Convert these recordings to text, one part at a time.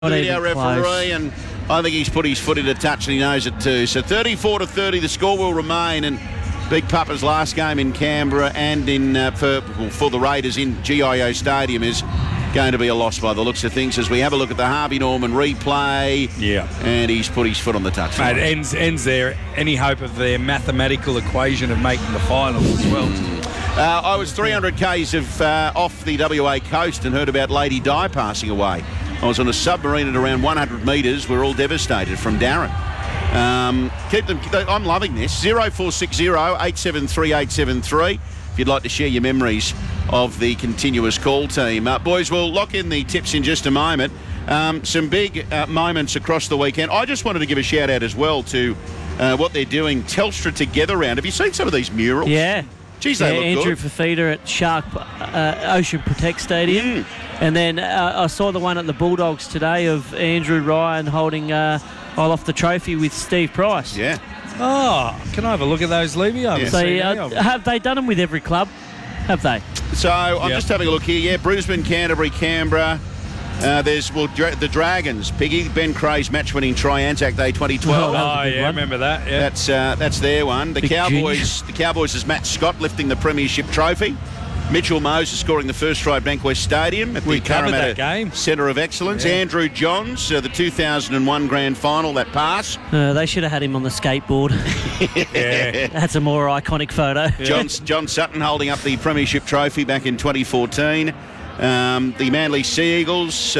Video referee, and I think he's put his foot in a touch and he knows it too. So 34-30, the score will remain, and Big Papa's last game in Canberra and in for the Raiders in GIO Stadium is going to be a loss by the looks of things as we have a look at the Harvey Norman replay. Yeah. And he's put his foot on the touch. Mate, it ends there. Any hope of their mathematical equation of making the finals as well. I was 300 k's off the WA coast and heard about Lady Di passing away. I was on a submarine at around 100 metres. We're all devastated from Darren. I'm loving this. 0460 873 873 if you'd like to share your memories of the continuous call team. Boys, we'll lock in the tips in just a moment. Some big moments across the weekend. I just wanted to give a shout out as well to what they're doing, Telstra Together Round. Have you seen some of these murals? Yeah. Geez, they look Andrew good. Fafita at Shark Ocean Protect Stadium. And then I saw the one at the Bulldogs today of Andrew Ryan holding off the trophy with Steve Price. Yeah. Oh, can I have a look at those, Levy? Have they done them with every club? Have they? So I'm just having a look here. Yeah, Brisbane, Canterbury, Canberra. There's the Dragons. Piggy, Ben Cray's match-winning try, Anzac Day 2012. I remember that. Yeah. That's their one. The Cowboys is Matt Scott lifting the premiership trophy. Mitchell Moses scoring the first try at Bankwest Stadium at the Parramatta Centre of Excellence. Yeah. Andrew Johns, the 2001 Grand Final, that pass. They should have had him on the skateboard. Yeah. That's a more iconic photo. Yeah. John Sutton holding up the premiership trophy back in 2014. The Manly Sea Eagles,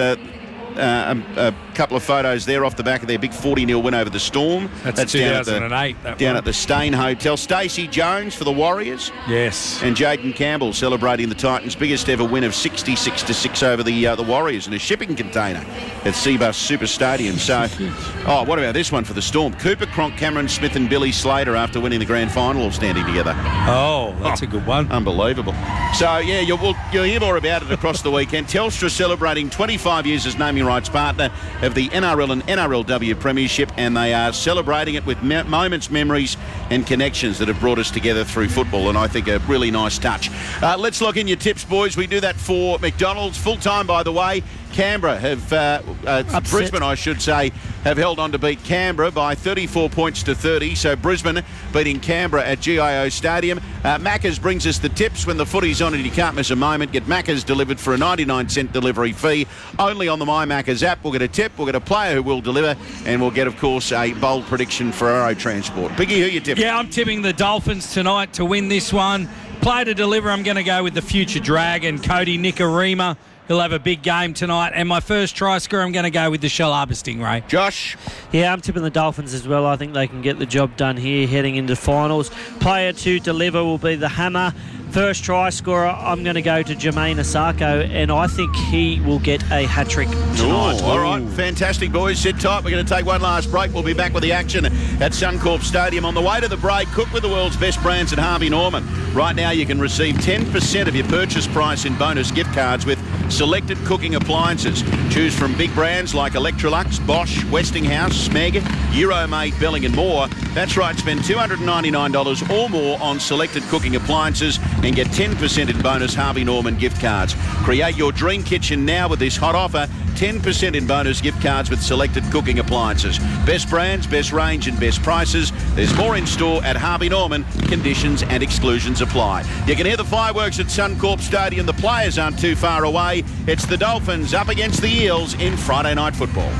a couple of photos there off the back of their big 40-0 win over the Storm. That's 2008. Down at the Stain Hotel. Stacey Jones for the Warriors. Yes. And Jaden Campbell celebrating the Titans' biggest ever win of 66-6 over the Warriors in a shipping container at Seabus Super Stadium. So, what about this one for the Storm? Cooper Cronk, Cameron Smith and Billy Slater after winning the grand final all standing together. Oh, that's a good one. Unbelievable. So, yeah, you'll hear more about it across the weekend. Telstra celebrating 25 years as naming rights partner of the NRL and NRLW Premiership, and they are celebrating it with moments, memories and connections that have brought us together through football, and I think a really nice touch. Let's lock in your tips, boys. We do that for McDonald's. Full time, by the way. Canberra have, Brisbane, I should say, have held on to beat Canberra by 34 points to 30. So Brisbane beating Canberra at GIO Stadium. Macca's brings us the tips. When the footy's on and you can't miss a moment, get Macca's delivered for a 99-cent delivery fee. Only on the My Macca's app. We'll get a tip, we'll get a player who will deliver, and we'll get, of course, a bold prediction for Aero Transport. Biggie, who you tipping? Yeah, I'm tipping the Dolphins tonight to win this one. Play to deliver, I'm going to go with the future Dragon, Cody Nikorima. He'll have a big game tonight. And my first try scorer, I'm going to go with the Shell Harbour Stingray. Josh? Yeah, I'm tipping the Dolphins as well. I think they can get the job done here heading into finals. Player to deliver will be the Hammer. First try scorer, I'm going to go to Jermaine Asako, and I think he will get a hat-trick tonight. All right, fantastic, boys. Sit tight. We're going to take one last break. We'll be back with the action at Suncorp Stadium. On the way to the break, cook with the world's best brands at Harvey Norman. Right now, you can receive 10% of your purchase price in bonus gift cards with selected cooking appliances. Choose from big brands like Electrolux, Bosch, Westinghouse, Smeg, Euromate, Belling and more. That's right, spend $299 or more on selected cooking appliances and get 10% in bonus Harvey Norman gift cards. Create your dream kitchen now with this hot offer. 10% in bonus gift cards with selected cooking appliances. Best brands, best range and best prices. There's more in store at Harvey Norman. Conditions and exclusions apply. You can hear the fireworks at Suncorp Stadium. The players aren't too far away. It's the Dolphins up against the Eels in Friday night football.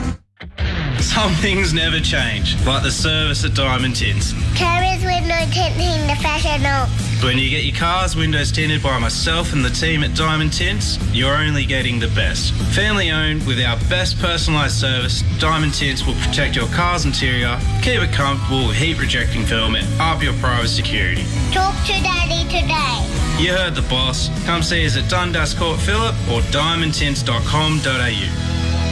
Some things never change, like the service at Diamond Tints. Carers window tinting the professional. When you get your car's windows tinted by myself and the team at Diamond Tints, you're only getting the best. Family owned with our best personalised service, Diamond Tints will protect your car's interior, keep it comfortable with heat rejecting film and up your private security. Talk to Daddy today. You heard the boss. Come see us at Dundas Court Phillip or diamondtints.com.au.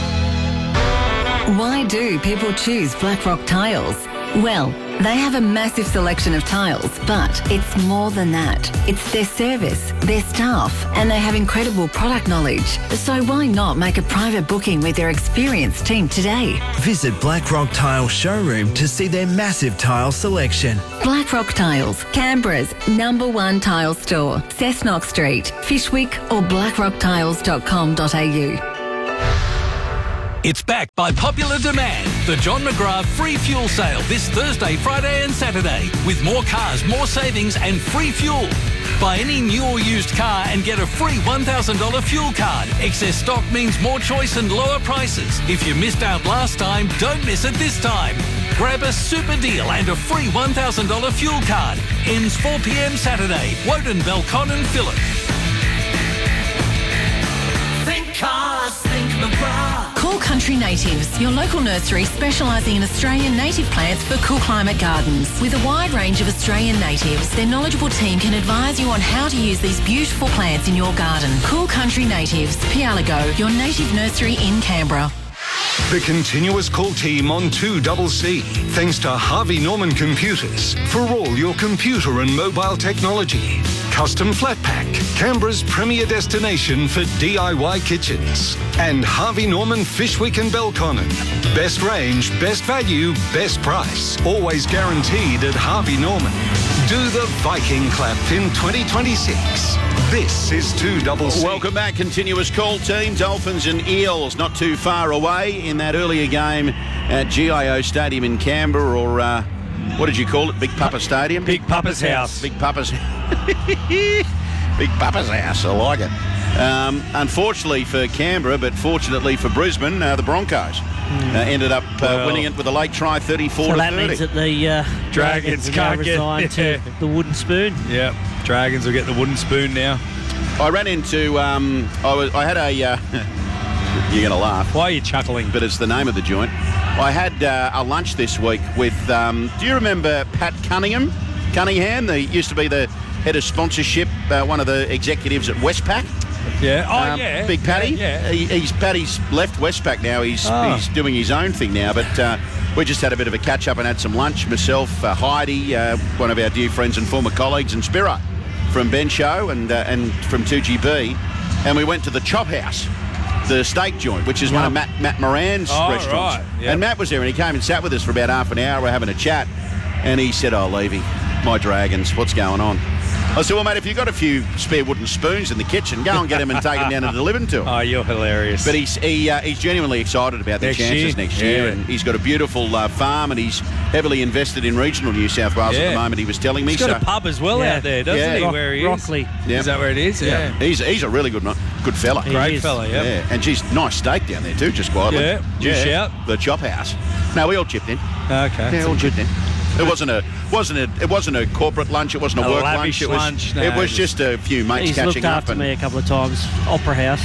Why do people choose Blackrock Tiles? Well, they have a massive selection of tiles, but it's more than that. It's their service, their staff, and they have incredible product knowledge. So why not make a private booking with their experienced team today? Visit Blackrock Tile Showroom to see their massive tile selection. Blackrock Tiles, Canberra's #1 tile store, Cessnock Street, Fishwick or blackrocktiles.com.au. It's back by popular demand. The John McGrath free fuel sale this Thursday, Friday and Saturday. With more cars, more savings and free fuel. Buy any new or used car and get a free $1,000 fuel card. Excess stock means more choice and lower prices. If you missed out last time, don't miss it this time. Grab a super deal and a free $1,000 fuel card. Ends 4 p.m. Saturday. Woden, Belcon and Phillip. Think cars, think McGrath. Cool Country Natives, your local nursery specialising in Australian native plants for cool climate gardens. With a wide range of Australian natives, their knowledgeable team can advise you on how to use these beautiful plants in your garden. Cool Country Natives, Pialago, your native nursery in Canberra. The continuous call team on 2CC, thanks to Harvey Norman Computers for all your computer and mobile technology. Custom Flat Pack, Canberra's premier destination for DIY kitchens. And Harvey Norman Fishwick and Belconnen. Best range, best value, best price. Always guaranteed at Harvey Norman. Do the Viking clap in 2026. This is 2CC. Welcome back, continuous call team. Dolphins and Eels not too far away in that earlier game at GIO Stadium in Canberra, or what did you call it? Big Papa Stadium? Big Papa's house. Big Papa's Big Papa's house. I like it. Unfortunately for Canberra, but fortunately for Brisbane, the Broncos ended up winning it with a late try, 34-30. So that means that the Dragons can't resign get to the wooden spoon. Yeah, Dragons will get the wooden spoon now. I ran into I had a you're going to laugh. Why are you chuckling? But it's the name of the joint. I had a lunch this week with do you remember Pat Cunningham? He used to be the head of sponsorship, one of the executives at Westpac. Yeah. Yeah. Big Paddy. Yeah. Paddy's left Westpac now. He's doing his own thing now. But we just had a bit of a catch up and had some lunch. Myself, Heidi, one of our dear friends and former colleagues, and Spiro from Ben Show and from 2GB, and we went to the Chop House, the steak joint, which is one of Matt Moran's restaurants. Right. Yep. And Matt was there, and he came and sat with us for about half an hour. We're having a chat, and he said, "Oh, Levy, my Dragons, what's going on?" I said, "Well, mate, if you've got a few spare wooden spoons in the kitchen, go and get them and take them down and deliver them to him." Oh, you're hilarious. But he's genuinely excited about their chances next year. And he's got a beautiful farm, and he's heavily invested in regional New South Wales at the moment, he was telling me. He's got a pub as well out there, doesn't he, where he is? Rockley. Yeah. Is that where it is? Yeah. He's a really good fella. Great fella, yeah. And geez, nice steak down there too, just quietly. Yeah. Did you shout? The Chop House. No, we all chipped in. Okay. Yeah, all chipped in. It wasn't a corporate lunch. It wasn't a work lunch. It was just a few mates He's catching looked up. after me a couple of times. Opera House.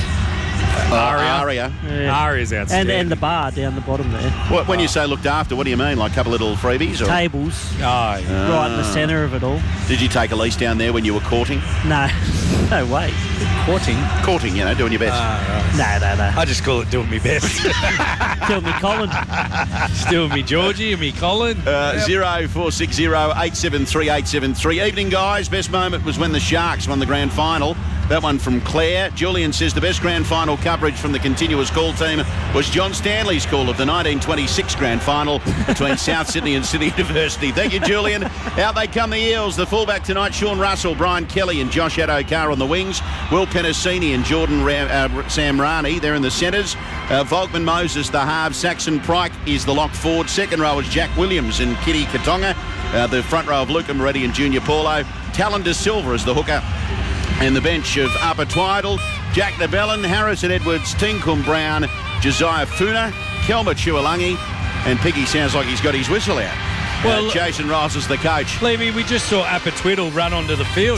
Aria. Yeah. Aria's outstanding. And the bar down the bottom there. When you say looked after, what do you mean? Like a couple of little freebies? Or? Tables. Oh, yeah. Right in the centre of it all. Did you take Elise down there when you were courting? No. No way. Courting? Courting, doing your best. Right. No. I just call it doing me best. Doing me Colin. Still me Georgie and me Colin. 0460 873 873. Evening, guys. Best moment was when the Sharks won the grand final. That one from Claire. Julian says the best grand final coverage from the continuous call team was John Stanley's call of the 1926 grand final between South Sydney and Sydney University. Thank you, Julian. Out they come, the Eels. The fullback tonight, Sean Russell, Brian Kelly and Josh Adokar on the wings. Will Penasini and Jordan Samrani, they're in the centres. Volkman Moses, the half. Saxon Pryke is the lock forward. Second row is Jack Williams and Kitty Katonga. The front row of Luca Moretti and Junior Paulo. Talon De Silva is the hooker. And the bench of Upper Twiddle, Jack Nebellin, Harrison Edwards, Tinkum Brown, Josiah Funa, Kelma Chualangi, and Piggy sounds like he's got his whistle out. Well, Jason Riles is the coach. Levy, we just saw Upper Twiddle run onto the field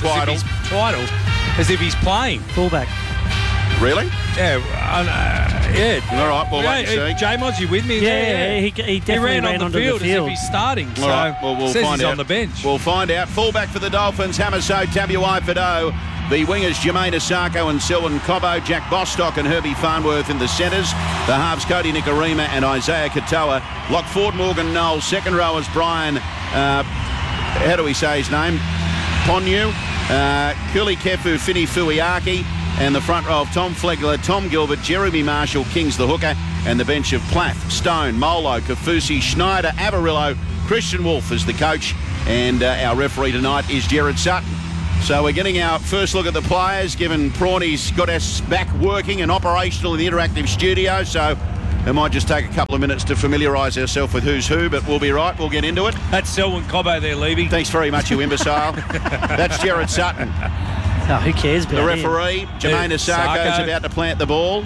as if he's playing. Fullback. Really? Yeah. Yeah. All right, well, wait and see. J-Mods, you with me? Yeah, he definitely ran on the onto field the field as if he's starting. All right, well, we'll says find he's out. on the bench. We'll find out. Fullback for the Dolphins, Hamaso Tabuai-Fidow. The wingers, Jermaine Asako and Selwyn Cobbo, Jack Bostock and Herbie Farnworth in the centres. The halves, Cody Nikarima and Isaiah Katoa. Lock forward, Morgan Knowles. Second row is Brian, how do we say his name? Ponyu. Kuli Kefu, Fini Fuiaki. And the front row of Tom Flegler, Tom Gilbert, Jeremy Marshall, King's the hooker. And the bench of Plath, Stone, Molo, Kafusi, Schneider, Avarillo, Christian Wolf is the coach. And our referee tonight is Gerard Sutton. So we're getting our first look at the players, given Prawny's got us back working and operational in the interactive studio. So It might just take a couple of minutes to familiarise ourselves with who's who, but we'll be right. We'll get into it. That's Selwyn Cobbo there, Levy. Thanks very much, you imbecile. That's Jared Sutton. Oh, who cares about the referee? Jermaine Asako is about to plant the ball.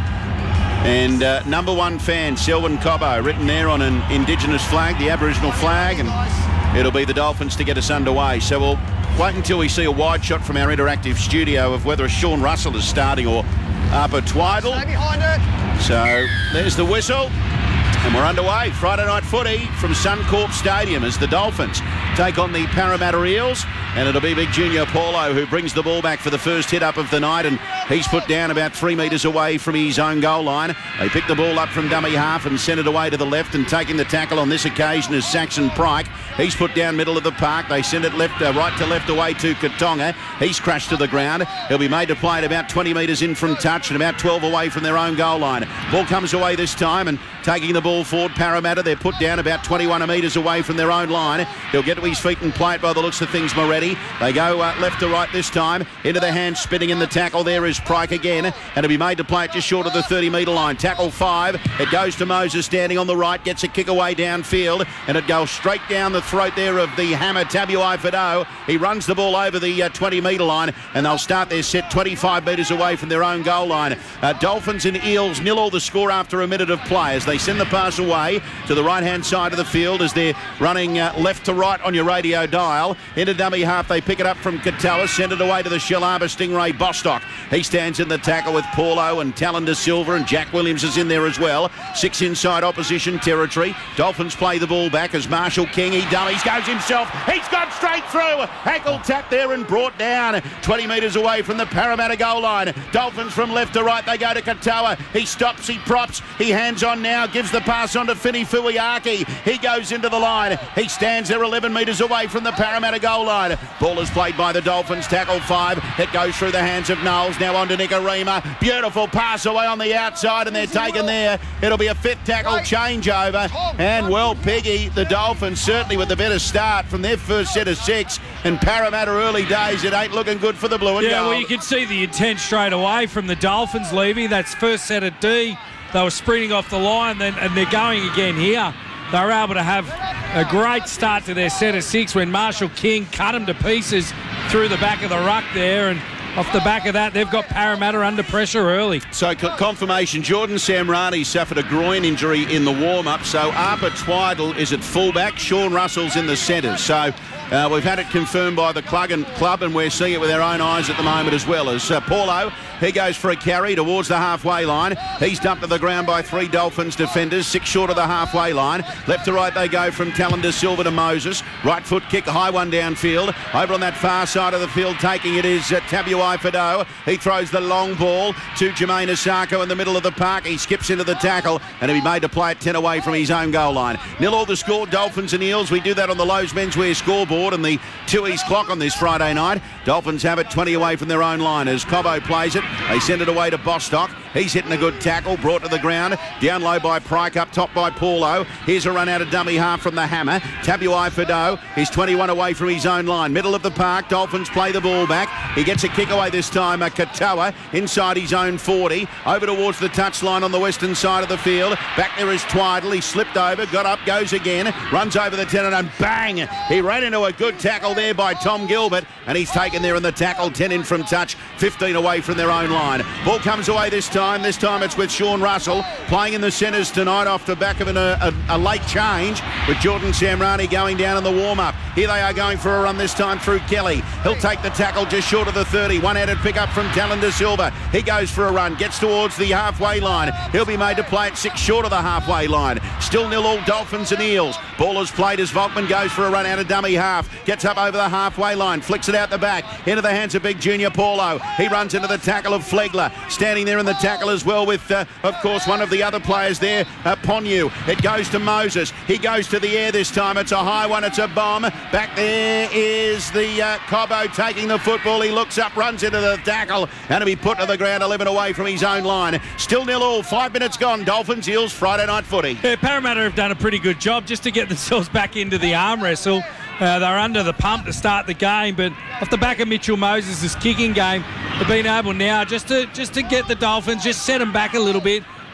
And number one fan, Selwyn Cobbo, written there on an Indigenous flag, the Aboriginal flag, and it'll be the Dolphins to get us underway. So we'll wait until we see a wide shot from our interactive studio of whether Sean Russell is starting or Arpa Twiddle. Stay behind it. So there's the whistle. And we're underway. Friday night footy from Suncorp Stadium as the Dolphins take on the Parramatta Eels. And it'll be Big Junior Paulo who brings the ball back for the first hit up of the night. And he's put down about 3 metres away from his own goal line. They pick the ball up from dummy half and send it away to the left. And taking the tackle on this occasion is Saxon Pryke. He's put down middle of the park. They send it right to left away to Katonga. He's crashed to the ground. He'll be made to play it about 20 metres in from touch and about 12 away from their own goal line. Ball comes away this time and taking the ball forward, Parramatta. They're put down about 21 metres away from their own line. He'll get to his feet and play it by the looks of things, Moretti. They go left to right this time. Into the hand, spinning in the tackle. There is Pryke again. And it'll be made to play it just short of the 30-metre line. Tackle 5. It goes to Moses standing on the right. Gets a kick away downfield. And it goes straight down the throat there of the hammer, Tabuai Fido. He runs the ball over the 20-metre line. And they'll start their set 25 metres away from their own goal line. Dolphins and Eels 0-0 the score after a minute of play as they send the pass away to the right-hand side of the field as they're running left to right on your radio dial. Into dummy half, they pick it up from Katoa, send it away to the Shellharbour Stingray Bostock. He stands in the tackle with Paulo and Talon De Silva, and Jack Williams is in there as well. 6 inside opposition territory. Dolphins play the ball back as Marshall King, he dummies, goes himself. He's gone straight through. Ankle tap there and brought down 20 metres away from the Parramatta goal line. Dolphins from left to right, they go to Katoa. He stops, he props, he hands on now, gives the pass on to Fini Fuiaki. He goes into the line. He stands there 11 metres away from the Parramatta goal line. Ball is played by the Dolphins. Tackle 5. It goes through the hands of Knowles. Now on to Nicarima. Beautiful pass away on the outside and they're taken there. It'll be a 5th tackle changeover. And well, Peggy, the Dolphins certainly with the better start from their first set of 6. And Parramatta early days, it ain't looking good for the blue and gold. Yeah, well, you can see the intent straight away from the Dolphins, Levy. That's first set of D. They were sprinting off the line and they're going again here. They were able to have a great start to their set of 6 when Marshall King cut them to pieces through the back of the ruck there, and off the back of that, they've got Parramatta under pressure early. So confirmation, Jordan Samrani suffered a groin injury in the warm-up, so Arpa Twiddle is at fullback, Sean Russell's in the centres. So we've had it confirmed by the club and we're seeing it with our own eyes at the moment as well. As Paulo, he goes for a carry towards the halfway line. He's dumped to the ground by 3 Dolphins defenders, 6 short of the halfway line. Left to right they go from Talon De Silva to Moses. Right foot kick, high one downfield. Over on that far side of the field, taking it is Tabuai Fido. He throws the long ball to Jermaine Asako in the middle of the park. He skips into the tackle and he'll be made to play it 10 away from his own goal line. 0-0 the score, Dolphins and Eels. We do that on the Lowe's Menswear scoreboard and the 2 clock on this Friday night. Dolphins have it 20 away from their own line as Cobbo plays it. They send it away to Bostock. He's hitting a good tackle, brought to the ground. Down low by Pryke, up top by Paulo. Here's a run out of dummy half from the hammer. Tabuai Fido is 21 away from his own line. Middle of the park, Dolphins play the ball back. He gets a kick away this time. Katoa inside his own 40. Over towards the touchline on the western side of the field. Back there is Twiddle. He slipped over, got up, goes again. Runs over the 10 and bang! He ran into a good tackle there by Tom Gilbert and he's taken there in the tackle. 10 in from touch, 15 away from their own line. Ball comes away this time. This time it's with Sean Russell playing in the centres tonight off the back of a late change with Jordan Samrani going down in the warm-up. Here they are going for a run this time through Kelly. He'll take the tackle just short of the 30. One-handed pick up from Talon De Silva. He goes for a run, gets towards the halfway line. He'll be made to play it 6 short of the halfway line. Still 0-0 Dolphins and Eels. Ball is played as Volkman goes for a run out of dummy half. Gets up over the halfway line, flicks it out the back. Into the hands of Big Junior Paulo. He runs into the tackle of Flegler. Standing there in the tackle as well with, of course, one of the other players there, Ponyu. It goes to Moses. He goes to the air this time. It's a high one. It's a bomb. Back there is the Cobbo taking the football. He looks up, runs into the tackle, and he'll be put to the ground 11 away from his own line. Still 0-0. 5 minutes gone. Dolphins, Eels, Friday night footy. Yeah, Parramatta have done a pretty good job just to get themselves back into the arm wrestle. They're under the pump to start the game, but off the back of Mitchell Moses' kicking game, they've been able now just to get the Dolphins, just set them back a little bit,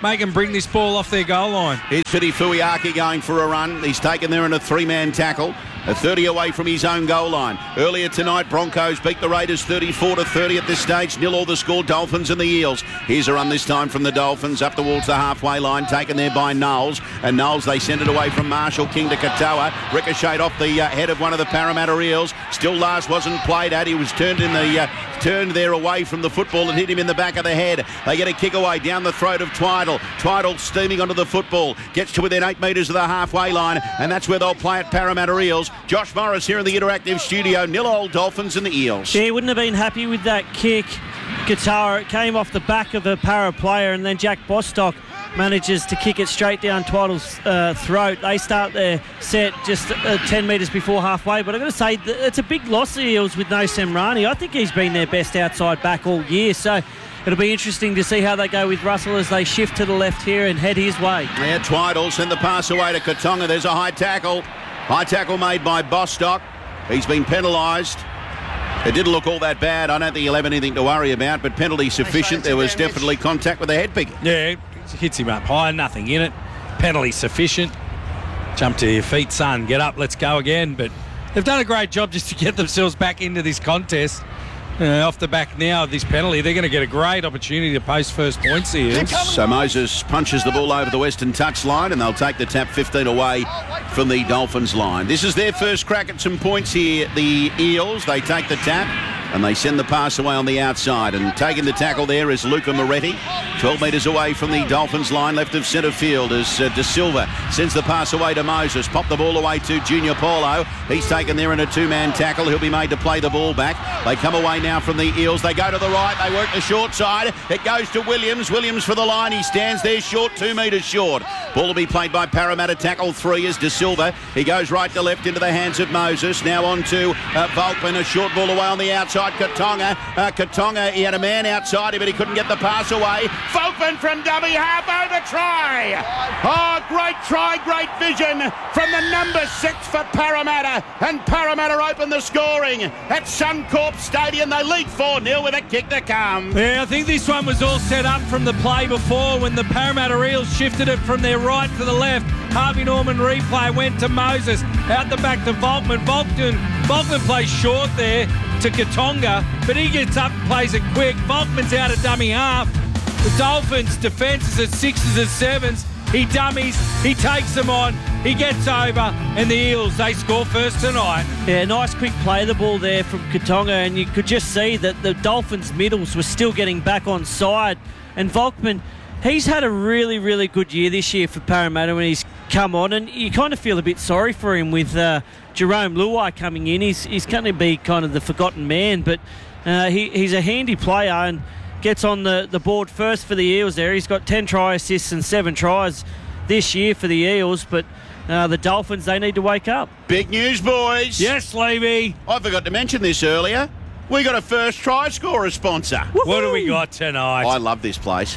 make them bring this ball off their goal line. Here's Fiti Fuiaki going for a run. He's taken there in a 3-man tackle. A 30 away from his own goal line. Earlier tonight, Broncos beat the Raiders 34-30 at this stage. 0-all the score, Dolphins and the Eels. Here's a run this time from the Dolphins up towards the halfway line, taken there by Knowles. And Knowles, they send it away from Marshall King to Katoa. Ricocheted off the head of one of the Parramatta Eels. Still last wasn't played at. He was turned there away from the football and hit him in the back of the head. They get a kick away down the throat of Twidle. Twidle steaming onto the football. Gets to within 8 metres of the halfway line. And that's where they'll play at Parramatta Eels. Josh Morris here in the interactive studio. 0-all Dolphins and the Eels. Yeah, he wouldn't have been happy with that kick. Guitar, it came off the back of a Para player, and then Jack Bostock manages to kick it straight down Twidle's throat. They start their set just 10 metres before halfway, but I've got to say, it's a big loss, the Eels, with no Semrani. I think he's been their best outside back all year, so it'll be interesting to see how they go with Russell as they shift to the left here and head his way. Yeah, Twidle send the pass away to Katonga. There's a high tackle. High tackle made by Bostock. He's been penalised. It didn't look all that bad. I don't think he'll have anything to worry about, but penalty sufficient. There was definitely contact with the head pick. Yeah, hits him up high, nothing in it. Penalty sufficient. Jump to your feet, son. Get up, let's go again. But they've done a great job just to get themselves back into this contest. Off the back now of this penalty, they're going to get a great opportunity to post first points here. So Moses punches the ball over the western touchline, and they'll take the tap 15 away from the Dolphins line. This is their first crack at some points here, the Eels. They take the tap and they send the pass away on the outside, and taking the tackle there is Luca Moretti, 12 metres away from the Dolphins line, left of centre field, as De Silva sends the pass away to Moses. Pop the ball away to Junior Paulo. He's taken there in a 2-man tackle. He'll be made to play the ball back. They come away now from the Eels. They go to the right. They work the short side. It goes to Williams. Williams for the line. He stands there short, 2 metres short. Ball will be played by Parramatta. Tackle 3 is De Silva. He goes right to left into the hands of Moses. Now on to Volkman. A short ball away on the outside. Katonga. Katonga, he had a man outside him, but he couldn't get the pass away. Volkman from dummy half over try. Oh, great try, great vision from the number 6 for Parramatta. And Parramatta open the scoring at Suncorp Stadium. They lead 4-0 with a kick to come. Yeah, I think this one was all set up from the play before when the Parramatta Eels shifted it from their right to the left. Harvey Norman replay went to Moses. Out the back to Volkman. Volkman plays short there to Katonga, but he gets up and plays it quick. Volkman's out of dummy half. The Dolphins' defence is at 6s and 7s. He dummies, he takes them on, he gets over, and the Eels, they score first tonight. Yeah, nice quick play of the ball there from Katonga, and you could just see that the Dolphins' middles were still getting back on side. And Volkman, he's had a really, really good year this year for Parramatta when he's come on, and you kind of feel a bit sorry for him with Jerome Luai coming in. He's going to be kind of the forgotten man, but he's a handy player and gets on the board first for the Eels there. He's got 10 try assists and 7 tries this year for the Eels, but the Dolphins, they need to wake up. Big news, boys. Yes, Levy. I forgot to mention this earlier. We got a first try scorer sponsor. Woo-hoo. What do we got tonight? I love this place.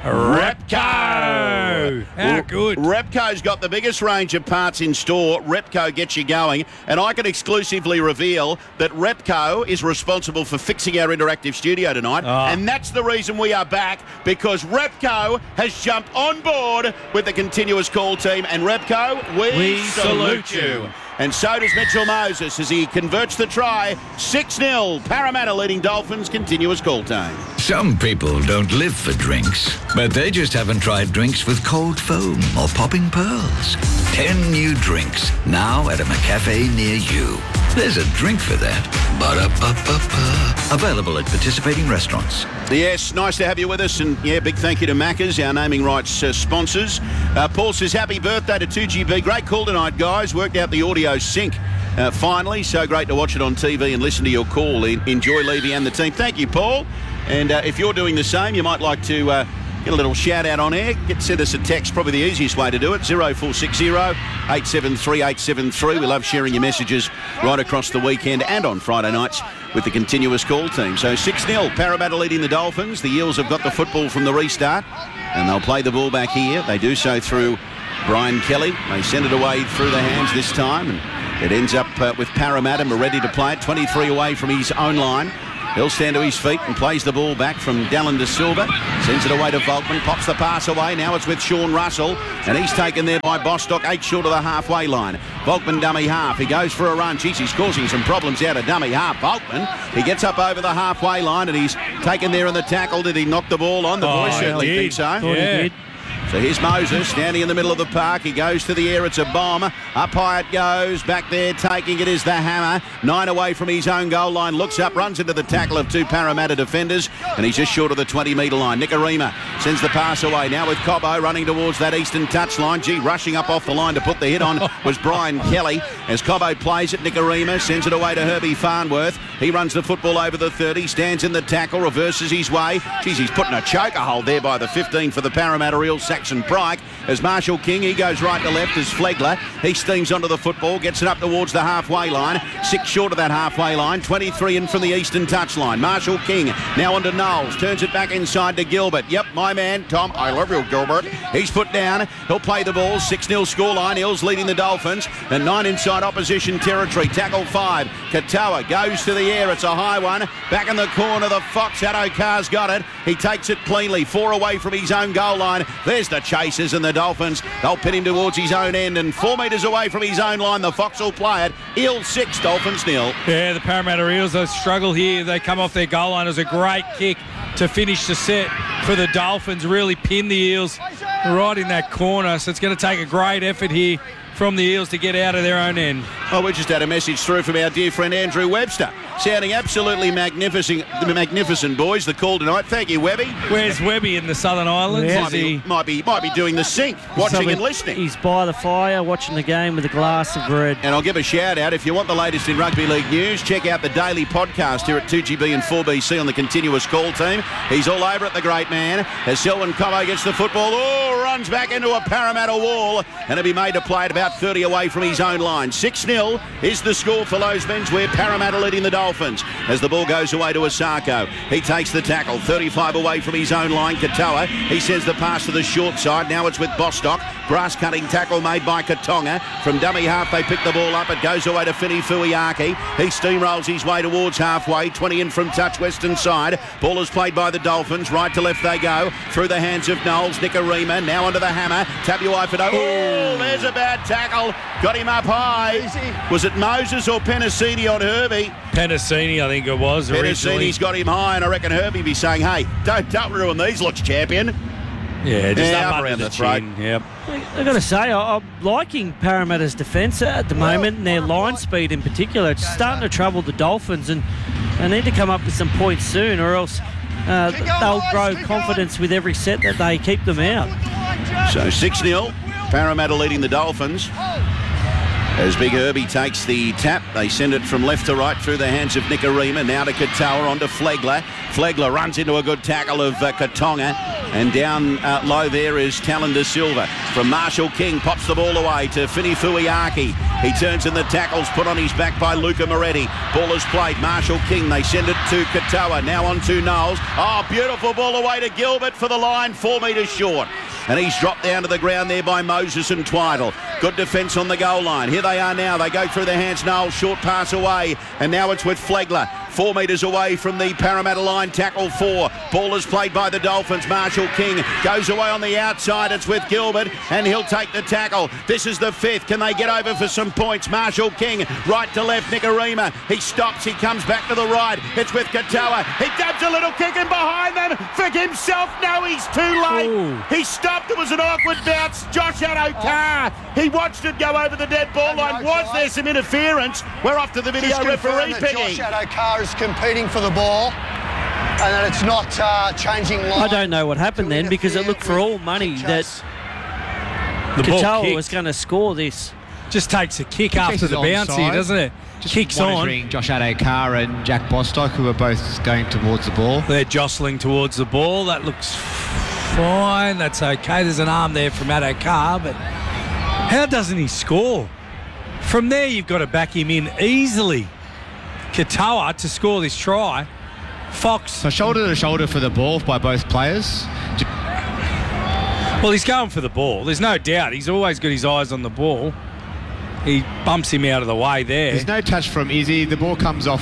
Repco. How good. Repco's got the biggest range of parts in store. Repco gets you going. And I can exclusively reveal that Repco is responsible for fixing our interactive studio tonight. And that's the reason we are back, because Repco has jumped on board with the continuous call team. And Repco, we salute you. And so does Mitchell Moses as he converts the try. 6-0. Parramatta leading Dolphins continuous call team. Some people don't live for drinks, but they just haven't tried drinks with cold foam or popping pearls. 10 new drinks now at a McCafe near you. There's a drink for that. Ba-da-ba-ba-ba. Available at participating restaurants. Yes, nice to have you with us. And yeah, big thank you to Macca's, our naming rights sponsors. Paul says happy birthday to 2GB. Great call tonight, guys. Worked out the audio sync finally. So great to watch it on TV and listen to your call. Enjoy Levy and the team. Thank you, Paul. And if you're doing the same, you might like to get a little shout out on air. Send us a text, probably the easiest way to do it, 0460 873 873. We love sharing your messages right across the weekend and on Friday nights with the continuous call team. So 6-0, Parramatta leading the Dolphins. The Eels have got the football from the restart and they'll play the ball back here. They do so through Brian Kelly. They send it away through the hands this time, and it ends up with Parramatta ready to play it. 23 away from his own line. He'll stand to his feet and plays the ball back from Dallin De Silva. Sends it away to Volkman. Pops the pass away. Now it's with Sean Russell. And he's taken there by Bostock, 8 short of the halfway line. Volkman dummy half. He goes for a run. Jeez, he's causing some problems out of dummy half. Volkman, he gets up over the halfway line and he's taken there in the tackle. Did he knock the ball on? The boys certainly think so. Yeah. So here's Moses standing in the middle of the park. He goes to the air. It's a bomb. Up high it goes. Back there taking it is the Hammer. 9 away from his own goal line. Looks up, runs into the tackle of 2 Parramatta defenders. And he's just short of the 20-metre line. Nicarima sends the pass away. Now with Cobbo running towards that eastern touchline. Gee, rushing up off the line to put the hit on was Brian Kelly. As Cobbo plays it, Nicarima sends it away to Herbie Farnworth. He runs the football over the 30. Stands in the tackle. Reverses his way. Geez, he's putting a choker hold there by the 15 for the Parramatta Eels. Saxon Pryke. As Marshall King, he goes right to left as Flegler. He steams onto the football, gets it up towards the halfway line. 6 short of that halfway line. 23 in from the eastern touchline. Marshall King now onto Knowles. Turns it back inside to Gilbert. Yep, my man, Tom. I love you, Gilbert. He's put down. He'll play the ball. 6-0 scoreline. Eels leading the Dolphins. And 9 inside opposition territory. Tackle 5. Katoa goes to the air. It's a high one. Back in the corner. The Fox. Addo-Carr's got it. He takes it cleanly. 4 away from his own goal line. There's the chasers and the Dolphins. They'll pin him towards his own end. And 4 metres away from his own line, the Fox will play it. Eels 6, Dolphins 0. Yeah, the Parramatta Eels, they struggle here. They come off their goal line. It was a great kick to finish the set for the Dolphins. Really pin the Eels right in that corner. So it's going to take a great effort here from the Eels to get out of their own end. Oh, we just had a message through from our dear friend Andrew Webster. Sounding absolutely magnificent, boys, the call tonight. Thank you, Webby. Where's Webby in the Southern Islands? Yeah. Might be doing the sink, watching and listening. He's by the fire, watching the game with a glass of red. And I'll give a shout out, if you want the latest in rugby league news, check out the daily podcast here at 2GB and 4BC on the continuous call team. He's all over it, the great man. As Selwyn Cobbo gets the football, runs back into a Parramatta wall, and he'll be made to play at about 30 away from his own line. 6-0 is the score for Losemans, where Parramatta leading the Dolphins. As the ball goes away to Asako, he takes the tackle, 35 away from his own line. Katoa, he sends the pass to the short side. Now it's with Bostock. Grass-cutting tackle made by Katonga. From dummy half, they pick the ball up. It goes away to Fini Fuiaki. He steamrolls his way towards halfway. 20 in from touch, western side. Ball is played by the Dolphins. Right to left they go. Through the hands of Knowles. Nicarima now onto the Hammer. Tabuai Fado. Oh, there's a bad tackle. Got him up high. Was it Moses or Penasini on Herbie? Penasini, I think it was. Penasini's got him high, and I reckon Herbie be saying, hey, don't ruin these looks, champion. Yeah, just up around the throat. Yep. I've got to say, I'm liking Parramatta's defence at the moment, and their line speed in particular. It's starting to trouble the Dolphins, and they need to come up with some points soon, or else they'll grow confidence with every set that they keep them out. So 6-0, Parramatta leading the Dolphins. As Big Herbie takes the tap, they send it from left to right through the hands of Nicarima. Now to Katoa, onto Flegler. Flegler runs into a good tackle of Katonga. And down low there is Talon De Silva. From Marshall King, pops the ball away to Fini Fuiaki. He turns in the tackles, put on his back by Luca Moretti. Ball is played. Marshall King, they send it to Katoa. Now on to Knowles. Oh, beautiful ball away to Gilbert for the line, 4 metres short. And he's dropped down to the ground there by Moses and Twiddle. Good defence on the goal line. Here they are now. They go through the hands. Knowles, short pass away. And now it's with Flegler. 4 metres away from the Parramatta line. Tackle 4. Ball is played by the Dolphins. Marshall King goes away on the outside. It's with Gilbert. And he'll take the tackle. This is the 5th. Can they get over for some points? Marshall King, right to left. Nicarima. He stops. He comes back to the right. It's with Katoa. He dabs a little kick in behind them for himself. No, he's too late. Ooh. He stopped. It was an awkward bounce. Josh Addo-Carr. He watched it go over the dead ball line. Was there some interference? We're off to the video referee, Piggy. Josh Addo-Carr is competing for the ball, and that it's not changing line. I don't know what happened then, because it looked for all money that Katoa was going to score this. Just takes a kick after the bounce here, doesn't it? Just kicks monitoring on. Josh Addo-Carr and Jack Bostock, who are both going towards the ball. They're jostling towards the ball. That looks fine. That's okay. There's an arm there from Addo-Carr, but how doesn't he score? From there, you've got to back him in easily. Katoa to score this try. Fox. So shoulder to shoulder for the ball by both players. Well, he's going for the ball. There's no doubt. He's always got his eyes on the ball. He bumps him out of the way there. There's no touch from Izzy. The ball comes off